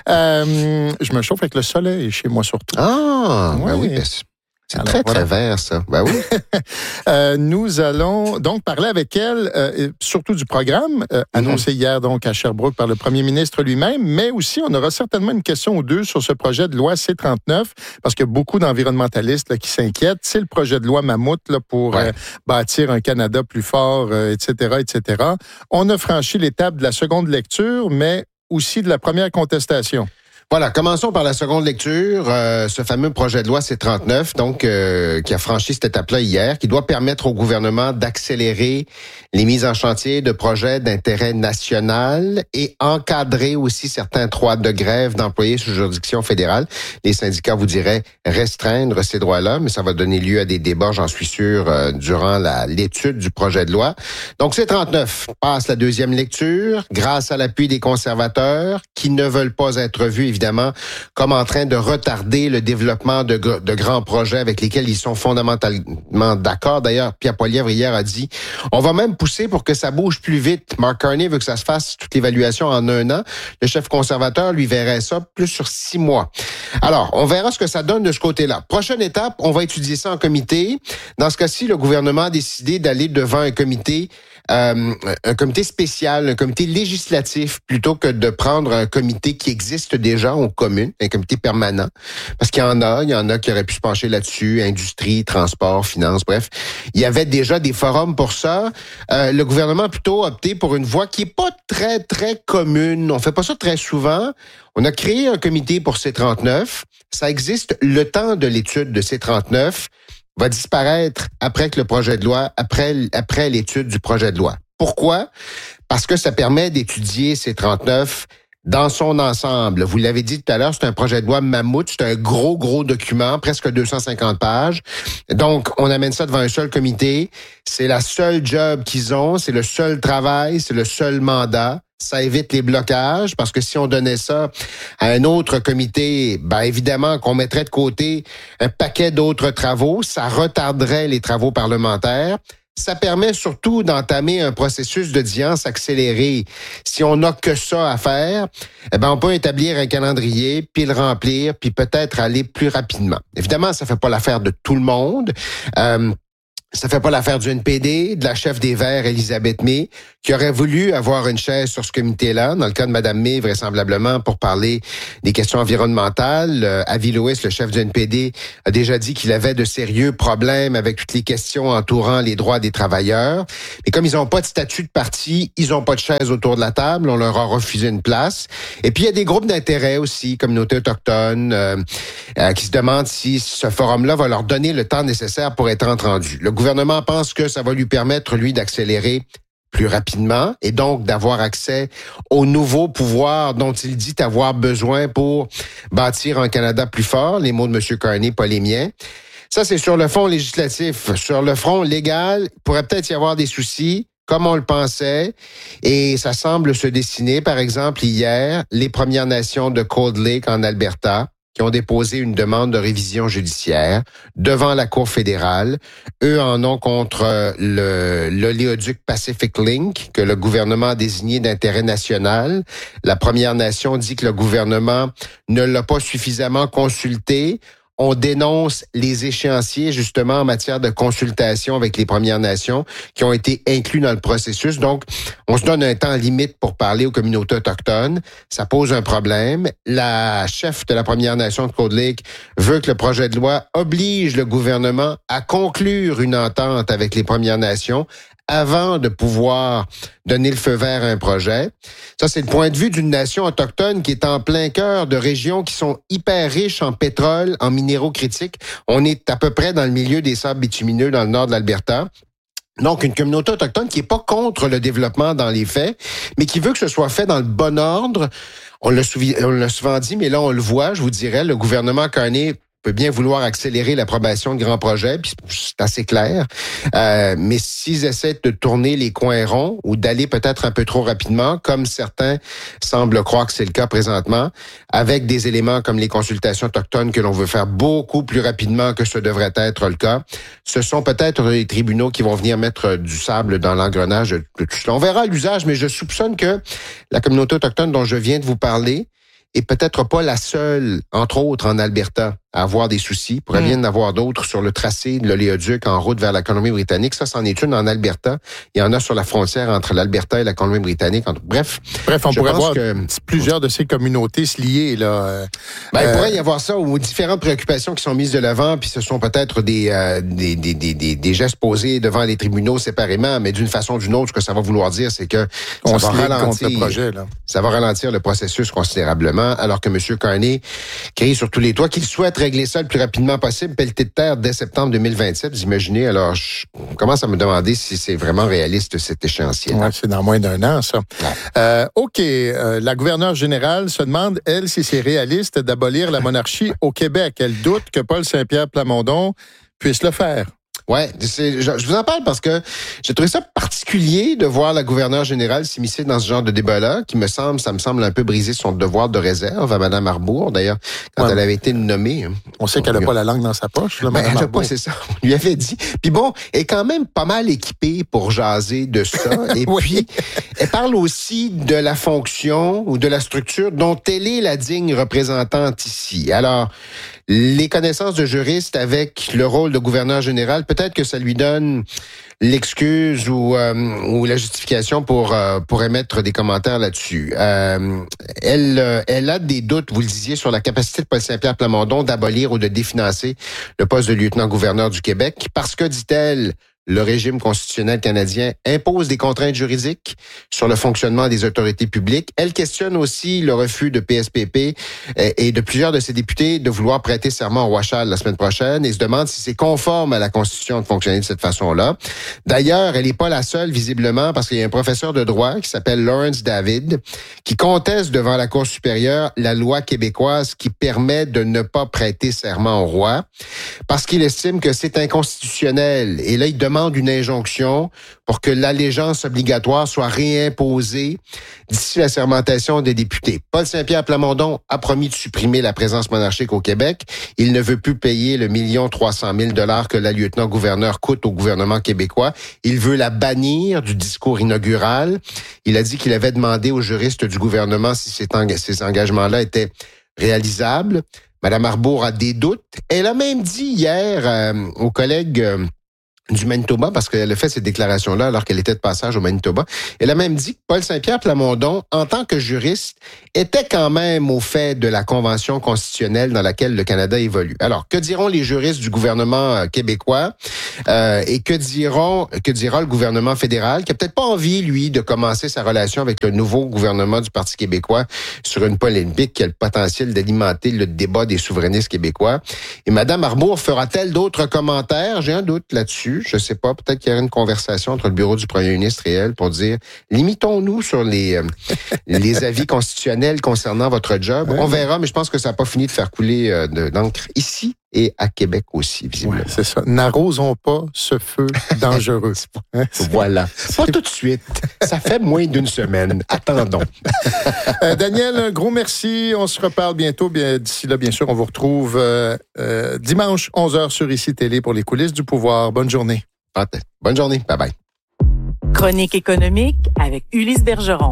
euh, je me chauffe avec le soleil chez moi surtout. Ah, ouais. ben oui, ben c'est Alors, très, voilà. très vert, ça. Ben oui. euh, nous allons donc parler avec elle, euh, surtout du programme, euh, mm-hmm. annoncé hier donc à Sherbrooke par le premier ministre lui-même, mais aussi on aura certainement une question ou deux sur ce projet de loi C trente-neuf, parce qu'il y a beaucoup d'environnementalistes là, qui s'inquiètent. C'est le projet de loi Mammouth là, pour ouais. euh, bâtir un Canada plus fort, euh, et cetera, et cetera. On a franchi l'étape de la seconde lecture, mais aussi de la première contestation. Voilà, commençons par la seconde lecture, euh, ce fameux projet de loi C trente-neuf, donc euh, qui a franchi cette étape-là hier, qui doit permettre au gouvernement d'accélérer les mises en chantier de projets d'intérêt national et encadrer aussi certains droits de grève d'employés sous juridiction fédérale. Les syndicats vous diraient restreindre ces droits-là, mais ça va donner lieu à des débats, j'en suis sûr, euh, durant la, l'étude du projet de loi. Donc C trente-neuf passe la deuxième lecture grâce à l'appui des conservateurs qui ne veulent pas être vus, évidemment, évidemment, comme en train de retarder le développement de, de grands projets avec lesquels ils sont fondamentalement d'accord. D'ailleurs, Pierre Poilievre hier a dit, on va même pousser pour que ça bouge plus vite. Mark Carney veut que ça se fasse toute l'évaluation en un an. Le chef conservateur lui verrait ça plus sur six mois. Alors, on verra ce que ça donne de ce côté-là. Prochaine étape, on va étudier ça en comité. Dans ce cas-ci, le gouvernement a décidé d'aller devant un comité Euh, un comité spécial, un comité législatif, plutôt que de prendre un comité qui existe déjà aux communes, un comité permanent. Parce qu'il y en a, il y en a qui auraient pu se pencher là-dessus, industrie, transport, finance, bref. Il y avait déjà des forums pour ça. Euh, le gouvernement a plutôt opté pour une voie qui est pas très, très commune. On fait pas ça très souvent. On a créé un comité pour C trente-neuf. Ça existe le temps de l'étude de C trente-neuf. Va disparaître après que le projet de loi, après, après l'étude du projet de loi. Pourquoi? Parce que ça permet d'étudier C trente-neuf dans son ensemble. Vous l'avez dit tout à l'heure, c'est un projet de loi mammouth, c'est un gros, gros document, presque deux cent cinquante pages. Donc, on amène ça devant un seul comité. C'est la seule job qu'ils ont, c'est le seul travail, c'est le seul mandat. Ça évite les blocages, parce que si on donnait ça à un autre comité, ben évidemment qu'on mettrait de côté un paquet d'autres travaux, ça retarderait les travaux parlementaires, ça permet surtout d'entamer un processus d'audience accéléré. Si on n'a que ça à faire, eh ben on peut établir un calendrier, puis le remplir, puis peut-être aller plus rapidement. Évidemment, ça fait pas l'affaire de tout le monde. Euh, Ça fait pas l'affaire du N P D, de la chef des Verts, Elisabeth May, qui aurait voulu avoir une chaise sur ce comité-là, dans le cas de Mme May, vraisemblablement, pour parler des questions environnementales. Euh, Avi Lewis, le chef du N P D, a déjà dit qu'il avait de sérieux problèmes avec toutes les questions entourant les droits des travailleurs. Mais comme ils n'ont pas de statut de parti, ils n'ont pas de chaise autour de la table, on leur a refusé une place. Et puis, il y a des groupes d'intérêt aussi, communautés autochtones, euh, euh, qui se demandent si ce forum-là va leur donner le temps nécessaire pour être entendu. Le Le gouvernement pense que ça va lui permettre, lui, d'accélérer plus rapidement et donc d'avoir accès aux nouveaux pouvoirs dont il dit avoir besoin pour bâtir un Canada plus fort. Les mots de M. Carney, pas les miens. Ça, c'est sur le front législatif. Sur le front légal, il pourrait peut-être y avoir des soucis, comme on le pensait, et ça semble se dessiner. Par exemple, hier, les Premières Nations de Cold Lake en Alberta, qui ont déposé une demande de révision judiciaire devant la Cour fédérale. Eux en ont contre le l'oléoduc Pacific Link, que le gouvernement a désigné d'intérêt national. La Première Nation dit que le gouvernement ne l'a pas suffisamment consulté. On dénonce les échéanciers, justement, en matière de consultation avec les Premières Nations qui ont été inclus dans le processus. Donc, on se donne un temps limite pour parler aux communautés autochtones. Ça pose un problème. La chef de la Première Nation de Cold Lake veut que le projet de loi oblige le gouvernement à conclure une entente avec les Premières Nations avant de pouvoir donner le feu vert à un projet. Ça, c'est le point de vue d'une nation autochtone qui est en plein cœur de régions qui sont hyper riches en pétrole, en minéraux critiques. On est à peu près dans le milieu des sables bitumineux dans le nord de l'Alberta. Donc, une communauté autochtone qui est pas contre le développement dans les faits, mais qui veut que ce soit fait dans le bon ordre. On l'a, souvi- on l'a souvent dit, mais là, on le voit, je vous dirais, le gouvernement Carney peut bien vouloir accélérer l'approbation de grands projets, puis c'est assez clair. Euh, mais s'ils essaient de tourner les coins ronds ou d'aller peut-être un peu trop rapidement, comme certains semblent croire que c'est le cas présentement, avec des éléments comme les consultations autochtones que l'on veut faire beaucoup plus rapidement que ce devrait être le cas, ce sont peut-être les tribunaux qui vont venir mettre du sable dans l'engrenage de tout cela. On verra l'usage, mais je soupçonne que la communauté autochtone dont je viens de vous parler est peut-être pas la seule, entre autres en Alberta, à avoir des soucis. Il pourrait mmh. bien en avoir d'autres sur le tracé de l'oléoduc en route vers la Colombie-Britannique. Ça, c'en est une en Alberta. Il y en a sur la frontière entre l'Alberta et la Colombie-Britannique. Bref. Bref, on pourrait voir que plusieurs de ces communautés se lier, là. Ben, euh... il pourrait y avoir ça, ou différentes préoccupations qui sont mises de l'avant, puis ce sont peut-être des, euh, des, des, des, des, des gestes posés devant les tribunaux séparément, mais d'une façon ou d'une autre, ce que ça va vouloir dire, c'est que on ça va ralentir le projet, là. Ça va ralentir le processus considérablement, alors que M. Carney crie sur tous les toits qu'il souhaite régler ça le plus rapidement possible, pelleté de terre dès septembre deux mille vingt-sept. Vous imaginez, alors je commence à me demander si c'est vraiment réaliste cet échéancier. Ouais, c'est dans moins d'un an, ça. Ouais. Euh, OK, euh, la gouverneure générale se demande, elle, si c'est réaliste d'abolir la monarchie au Québec. Elle doute que Paul Saint-Pierre Plamondon puisse le faire. Ouais, c'est, je, je vous en parle parce que j'ai trouvé ça particulier de voir la gouverneure générale s'immiscer dans ce genre de débat-là, qui me semble, ça me semble un peu briser son devoir de réserve à Mme Arbour. D'ailleurs, quand ouais. elle avait été nommée. On sait on qu'elle n'a pas la langue dans sa poche, là, ben, Mme elle n'a pas, c'est ça. On lui avait dit. Puis bon, elle est quand même pas mal équipée pour jaser de ça. Et oui. puis, elle parle aussi de la fonction ou de la structure dont elle est la digne représentante ici. Alors, les connaissances de juriste avec le rôle de gouverneur général, peut-être que ça lui donne l'excuse ou, euh, ou la justification pour euh, pour émettre des commentaires là-dessus. Euh, elle euh, elle a des doutes, vous le disiez, sur la capacité de Paul Saint-Pierre Plamondon d'abolir ou de définancer le poste de lieutenant-gouverneur du Québec, parce que, dit-elle, le régime constitutionnel canadien impose des contraintes juridiques sur le fonctionnement des autorités publiques. Elle questionne aussi le refus de P S P P et de plusieurs de ses députés de vouloir prêter serment au roi Charles la semaine prochaine et se demande si c'est conforme à la Constitution de fonctionner de cette façon-là. D'ailleurs, elle n'est pas la seule, visiblement, parce qu'il y a un professeur de droit qui s'appelle Lawrence David qui conteste devant la Cour supérieure la loi québécoise qui permet de ne pas prêter serment au roi parce qu'il estime que c'est inconstitutionnel. Et là, il demande demande une injonction pour que l'allégeance obligatoire soit réimposée d'ici la sermentation des députés. Paul Saint-Pierre Plamondon a promis de supprimer la présence monarchique au Québec. Il ne veut plus payer le million trois cent mille dollars que la lieutenant-gouverneur coûte au gouvernement québécois. Il veut la bannir du discours inaugural. Il a dit qu'il avait demandé aux juristes du gouvernement si ces, eng- ces engagements-là étaient réalisables. Madame Arbour a des doutes. Elle a même dit hier euh, aux collègues euh, du Manitoba, parce qu'elle a fait ces déclarations-là alors qu'elle était de passage au Manitoba, elle a même dit que Paul Saint-Pierre Plamondon, en tant que juriste, était quand même au fait de la Convention constitutionnelle dans laquelle le Canada évolue. Alors, que diront les juristes du gouvernement québécois euh, et que diront que dira le gouvernement fédéral, qui a peut-être pas envie, lui, de commencer sa relation avec le nouveau gouvernement du Parti québécois sur une polémique qui a le potentiel d'alimenter le débat des souverainistes québécois. Et Madame Arbour fera-t-elle d'autres commentaires? J'ai un doute là-dessus. Je sais pas, peut-être qu'il y aura une conversation entre le bureau du premier ministre et elle pour dire, limitons-nous sur les euh, les avis constitutionnels concernant votre job. On verra, mais je pense que ça n'a pas fini de faire couler euh, de, d'encre ici et à Québec aussi, visiblement. Ouais, c'est ça. N'arrosons pas ce feu dangereux. Hein, voilà. Pas tout de suite. Ça fait moins d'une semaine. Attendons. euh, Daniel, un gros merci. On se reparle bientôt. Bien, d'ici là, bien sûr, on vous retrouve euh, euh, dimanche, onze heures sur Ici Télé pour les coulisses du pouvoir. Bonne journée. Bonne journée. Bye-bye. Chronique économique avec Ulysse Bergeron.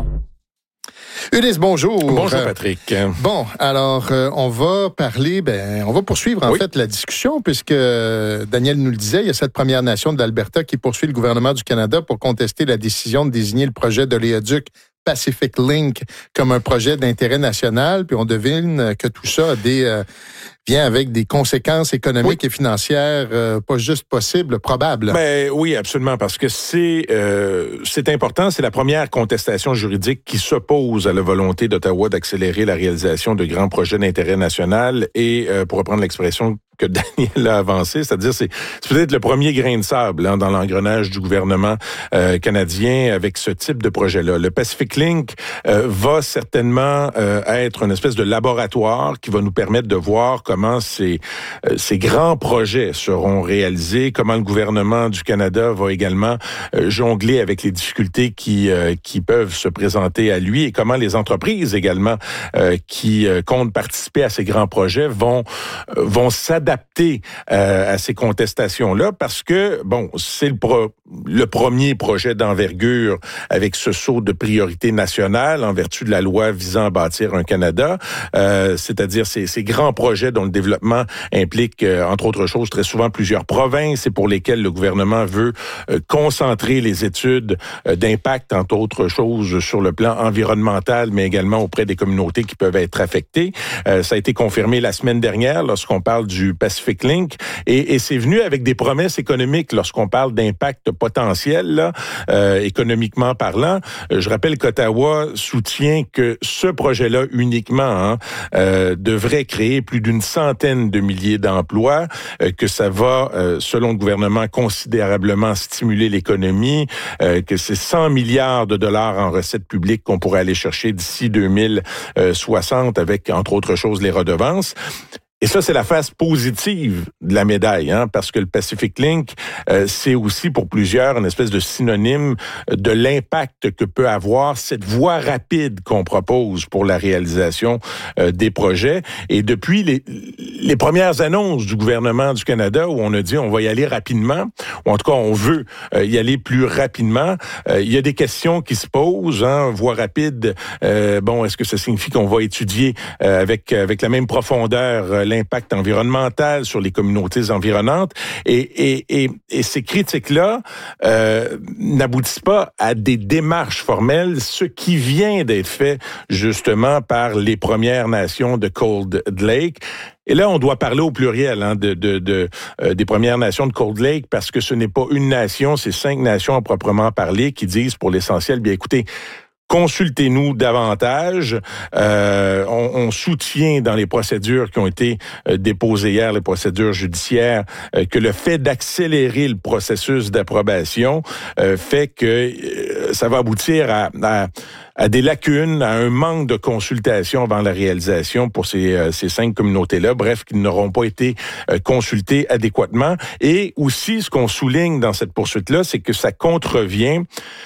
Ulysse, bonjour. Bonjour, Patrick. Bon, alors, euh, on va parler, ben, on va poursuivre en oui. fait la discussion, puisque euh, Daniel nous le disait, il y a cette Première Nation de l'Alberta qui poursuit le gouvernement du Canada pour contester la décision de désigner le projet d'oléoduc Pacific Link comme un projet d'intérêt national, puis on devine que tout ça a des, euh, vient avec des conséquences économiques oui. et financières euh, pas juste possibles, probables. Ben, oui, absolument, parce que c'est euh, c'est important, c'est la première contestation juridique qui s'oppose à la volonté d'Ottawa d'accélérer la réalisation de grands projets d'intérêt national et, euh, pour reprendre l'expression que Daniel a avancé, c'est-à-dire c'est, c'est peut-être le premier grain de sable hein, dans l'engrenage du gouvernement euh, canadien avec ce type de projet-là. Le Pacific Link euh, va certainement euh, être une espèce de laboratoire qui va nous permettre de voir comment ces, euh, ces grands projets seront réalisés, comment le gouvernement du Canada va également euh, jongler avec les difficultés qui, euh, qui peuvent se présenter à lui et comment les entreprises également euh, qui euh, comptent participer à ces grands projets vont, euh, vont s'adapter adapté euh, à ces contestations-là parce que, bon, c'est le, pro, le premier projet d'envergure avec ce saut de priorité nationale en vertu de la loi visant à bâtir un Canada, euh, c'est-à-dire ces, ces grands projets dont le développement implique, euh, entre autres choses, très souvent plusieurs provinces et pour lesquels le gouvernement veut euh, concentrer les études euh, d'impact, entre autres choses, sur le plan environnemental, mais également auprès des communautés qui peuvent être affectées. Euh, ça a été confirmé la semaine dernière lorsqu'on parle du Pacific Link et, et c'est venu avec des promesses économiques lorsqu'on parle d'impact potentiel, là, euh, économiquement parlant. Euh, je rappelle qu'Ottawa soutient que ce projet-là uniquement hein, euh, devrait créer plus d'une centaine de milliers d'emplois, euh, que ça va, euh, selon le gouvernement, considérablement stimuler l'économie, euh, que c'est cent milliards de dollars en recettes publiques qu'on pourrait aller chercher d'ici deux mille soixante avec, entre autres choses, les redevances. Et ça, c'est la face positive de la médaille, hein, parce que le Pacific Link, euh, c'est aussi pour plusieurs une espèce de synonyme de l'impact que peut avoir cette voie rapide qu'on propose pour la réalisation euh, des projets. Et depuis les, les premières annonces du gouvernement du Canada où on a dit on va y aller rapidement, ou en tout cas on veut euh, y aller plus rapidement, euh, il y a des questions qui se posent. Hein, voie rapide, euh, bon, est-ce que ça signifie qu'on va étudier euh, avec avec la même profondeur euh, l'impact environnemental sur les communautés environnantes et, et, et, et ces critiques-là euh, n'aboutissent pas à des démarches formelles, ce qui vient d'être fait justement par les Premières Nations de Cold Lake. Et là, on doit parler au pluriel hein, de, de, de euh, des Premières Nations de Cold Lake parce que ce n'est pas une nation, c'est cinq nations à proprement parler qui disent pour l'essentiel, bien écoutez, consultez-nous davantage. Euh, on, on soutient dans les procédures qui ont été euh, déposées hier, les procédures judiciaires, euh, que le fait d'accélérer le processus d'approbation euh, fait que euh, ça va aboutir à, à, à des lacunes, à un manque de consultation avant la réalisation pour ces, euh, ces cinq communautés-là. Bref, qui n'auront pas été euh, consultés adéquatement. Et aussi, ce qu'on souligne dans cette poursuite-là, c'est que ça contrevient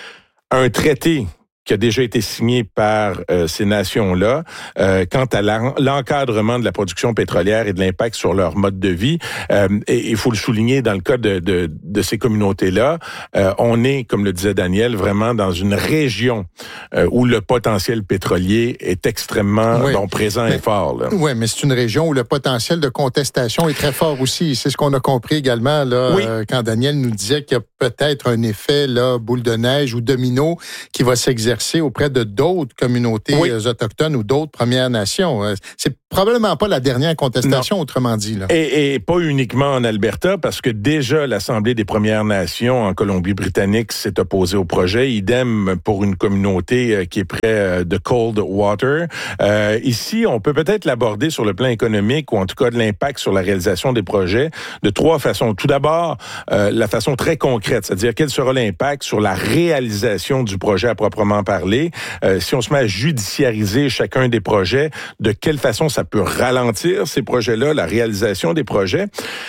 à un traité qui a déjà été signé par euh, ces nations-là euh, quant à l'encadrement de la production pétrolière et de l'impact sur leur mode de vie. Euh, et il faut le souligner, dans le cas de, de, de ces communautés-là, euh, on est, comme le disait Daniel, vraiment dans une région euh, où le potentiel pétrolier est extrêmement oui. bon, présent mais, et fort. Oui, mais c'est une région où le potentiel de contestation est très fort aussi. C'est ce qu'on a compris également là, oui. euh, quand Daniel nous disait qu'il y a peut-être un effet là, boule de neige ou domino qui va s'exercer auprès de d'autres communautés oui. autochtones ou d'autres Premières Nations. C'est probablement pas la dernière contestation, non. autrement dit. Là. Et, et pas uniquement en Alberta, parce que déjà l'Assemblée des Premières Nations en Colombie-Britannique s'est opposée au projet. Idem pour une communauté qui est près de Coldwater. Euh, ici, on peut peut-être l'aborder sur le plan économique ou en tout cas de l'impact sur la réalisation des projets de trois façons. Tout d'abord, euh, la façon très concrète, c'est-à-dire quel sera l'impact sur la réalisation du projet à proprement parler. Euh, si on se met à judiciariser chacun des projets, de quelle façon ça peut ralentir ces projets-là, la réalisation des projets.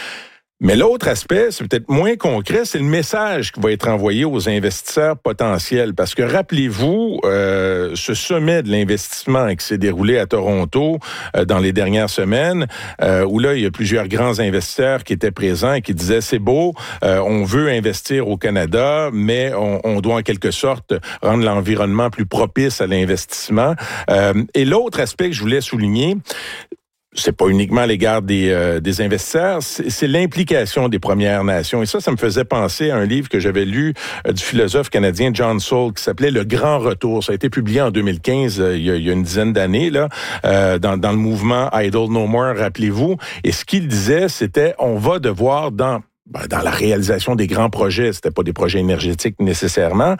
Mais l'autre aspect, c'est peut-être moins concret, c'est le message qui va être envoyé aux investisseurs potentiels. Parce que rappelez-vous, euh, ce sommet de l'investissement qui s'est déroulé à Toronto euh, dans les dernières semaines, euh, où là, il y a plusieurs grands investisseurs qui étaient présents et qui disaient, c'est beau, euh, on veut investir au Canada, mais on, on doit en quelque sorte rendre l'environnement plus propice à l'investissement. Euh, et l'autre aspect que je voulais souligner, c'est pas uniquement à l'égard des, euh, des investisseurs, c'est, c'est l'implication des Premières Nations. Et ça, ça me faisait penser à un livre que j'avais lu euh, du philosophe canadien John Saul qui s'appelait Le Grand Retour. Ça a été publié en deux mille quinze, euh, il, y a, il y a une dizaine d'années, là, euh, dans, dans le mouvement Idle No More, rappelez-vous. Et ce qu'il disait, c'était on va devoir, dans, ben, dans la réalisation des grands projets, c'était pas des projets énergétiques nécessairement,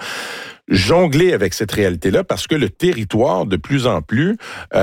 jongler avec cette réalité-là parce que le territoire, de plus en plus,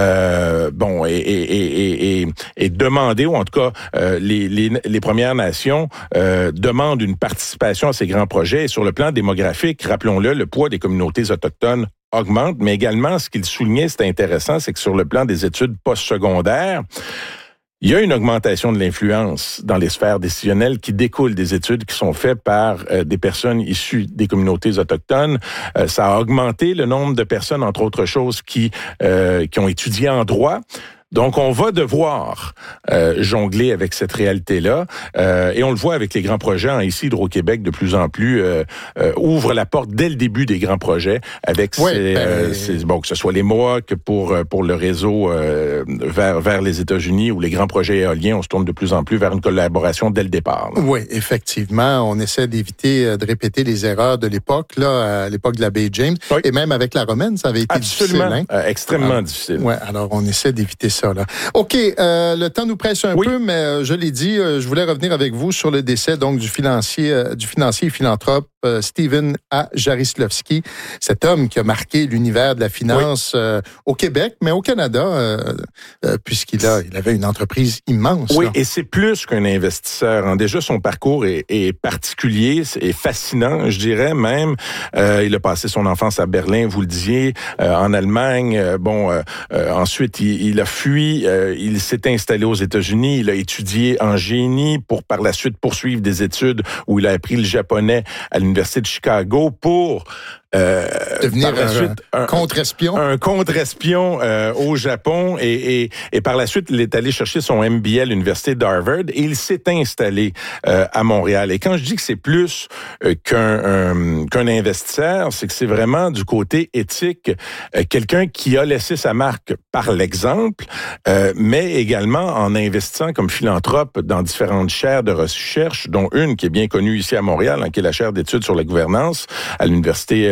euh, bon, est, est, est, est, est demandé, ou en tout cas, euh, les, les, les Premières Nations euh, demandent une participation à ces grands projets. Et sur le plan démographique, rappelons-le, le poids des communautés autochtones augmente, mais également, ce qu'il soulignait, c'est intéressant, c'est que sur le plan des études postsecondaires, il y a une augmentation de l'influence dans les sphères décisionnelles qui découle des études qui sont faites par euh, des personnes issues des communautés autochtones. Euh, ça a augmenté le nombre de personnes, entre autres choses, qui euh, qui ont étudié en droit. Donc, on va devoir euh, jongler avec cette réalité-là. Euh, et on le voit avec les grands projets. Hein, ici, Hydro-Québec, de plus en plus, euh, euh, ouvre la porte dès le début des grands projets avec oui, ces, ben... euh, ces, bon, que ce soit les Mohawks pour pour le réseau euh, vers vers les États-Unis ou les grands projets éoliens, on se tourne de plus en plus vers une collaboration dès le départ. Là. Oui, effectivement. On essaie d'éviter de répéter les erreurs de l'époque, là, à l'époque de la baie James. Oui. Et même avec la Romaine, ça avait été Absolument, difficile. Hein? Euh, extrêmement ah, difficile. Ouais, alors on essaie d'éviter ça. Là. OK, euh, le temps nous presse un oui. peu, mais euh, je l'ai dit, euh, je voulais revenir avec vous sur le décès donc du financier, euh, du financier et philanthrope euh, Stephen A. Jaroslavsky, cet homme qui a marqué l'univers de la finance oui. euh, au Québec, mais au Canada, euh, euh, puisqu'il a, il avait une entreprise immense. Oui, là. Et c'est plus qu'un investisseur. Hein. Déjà, son parcours est, est particulier, est fascinant, je dirais même. Euh, il a passé son enfance à Berlin, vous le disiez, euh, en Allemagne. Euh, bon, euh, euh, ensuite, il, il a fui. Euh, il s'est installé aux États-Unis. Il a étudié en génie pour par la suite poursuivre des études où il a appris le japonais à l'Université de Chicago pour Euh, devenir par la un, suite, un contre-espion. Un contre-espion euh, au Japon et, et, et par la suite, il est allé chercher son M B A à l'Université d'Harvard et il s'est installé euh, à Montréal. Et quand je dis que c'est plus euh, qu'un, un, qu'un investisseur, c'est que c'est vraiment du côté éthique, euh, quelqu'un qui a laissé sa marque par l'exemple, euh, mais également en investissant comme philanthrope dans différentes chaires de recherche, dont une qui est bien connue ici à Montréal, hein, qui est la chaire d'études sur la gouvernance à l'Université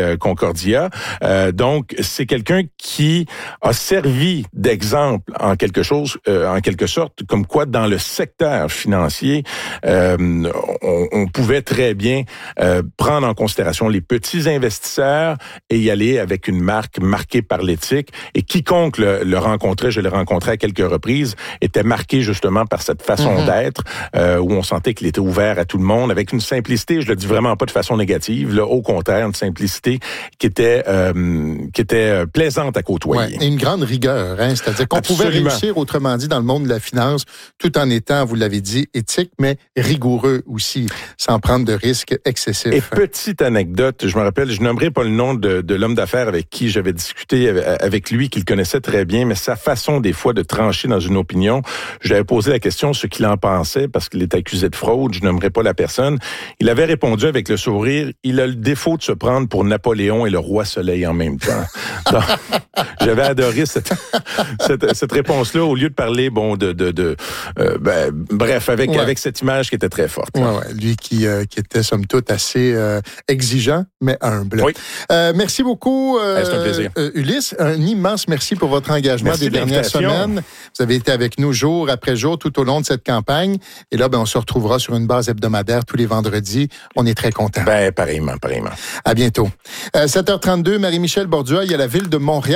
euh, Concordia. Euh, donc, c'est quelqu'un qui a servi d'exemple en quelque chose, euh, en quelque sorte, comme quoi dans le secteur financier, euh, on, on pouvait très bien euh, prendre en considération les petits investisseurs et y aller avec une marque marquée par l'éthique. Et quiconque le, le rencontrait, je l'ai rencontré à quelques reprises, était marqué justement par cette façon mm-hmm. d'être, euh, où on sentait qu'il était ouvert à tout le monde, avec une simplicité, je le dis vraiment pas de façon négative, là, au contraire, une simplicité qui était euh, qui était plaisante à côtoyer. Ouais, et une grande rigueur, hein, c'est-à-dire qu'on Absolument. pouvait réussir, autrement dit, dans le monde de la finance, tout en étant, vous l'avez dit, éthique, mais rigoureux aussi, sans prendre de risques excessifs. Et petite anecdote, je me rappelle, je nommerai pas le nom de, de l'homme d'affaires avec qui j'avais discuté avec lui, qu'il connaissait très bien, mais sa façon des fois de trancher dans une opinion, je lui avais posé la question ce qu'il en pensait, parce qu'il est accusé de fraude, je nommerai pas la personne. Il avait répondu avec le sourire, il a le défaut de se prendre pour Napoléon et le roi Soleil en même temps. Donc, j'avais adoré cette, cette, cette réponse-là, au lieu de parler, bon, de, de, de euh, ben, bref, avec, ouais. avec cette image qui était très forte. Ouais, ouais. Lui qui, euh, qui était, somme toute, assez euh, exigeant, mais humble. Oui. Euh, merci beaucoup, euh, C'est un plaisir. Euh, Ulysse. Un immense merci pour votre engagement merci des dernières semaines. Vous avez été avec nous jour après jour tout au long de cette campagne. Et là, ben, on se retrouvera sur une base hebdomadaire tous les vendredis. On est très contents. Ben, pareillement, pareillement. À bientôt. Euh, sept heures trente-deux, Marie-Michel Bordua, il y a la ville de Montréal.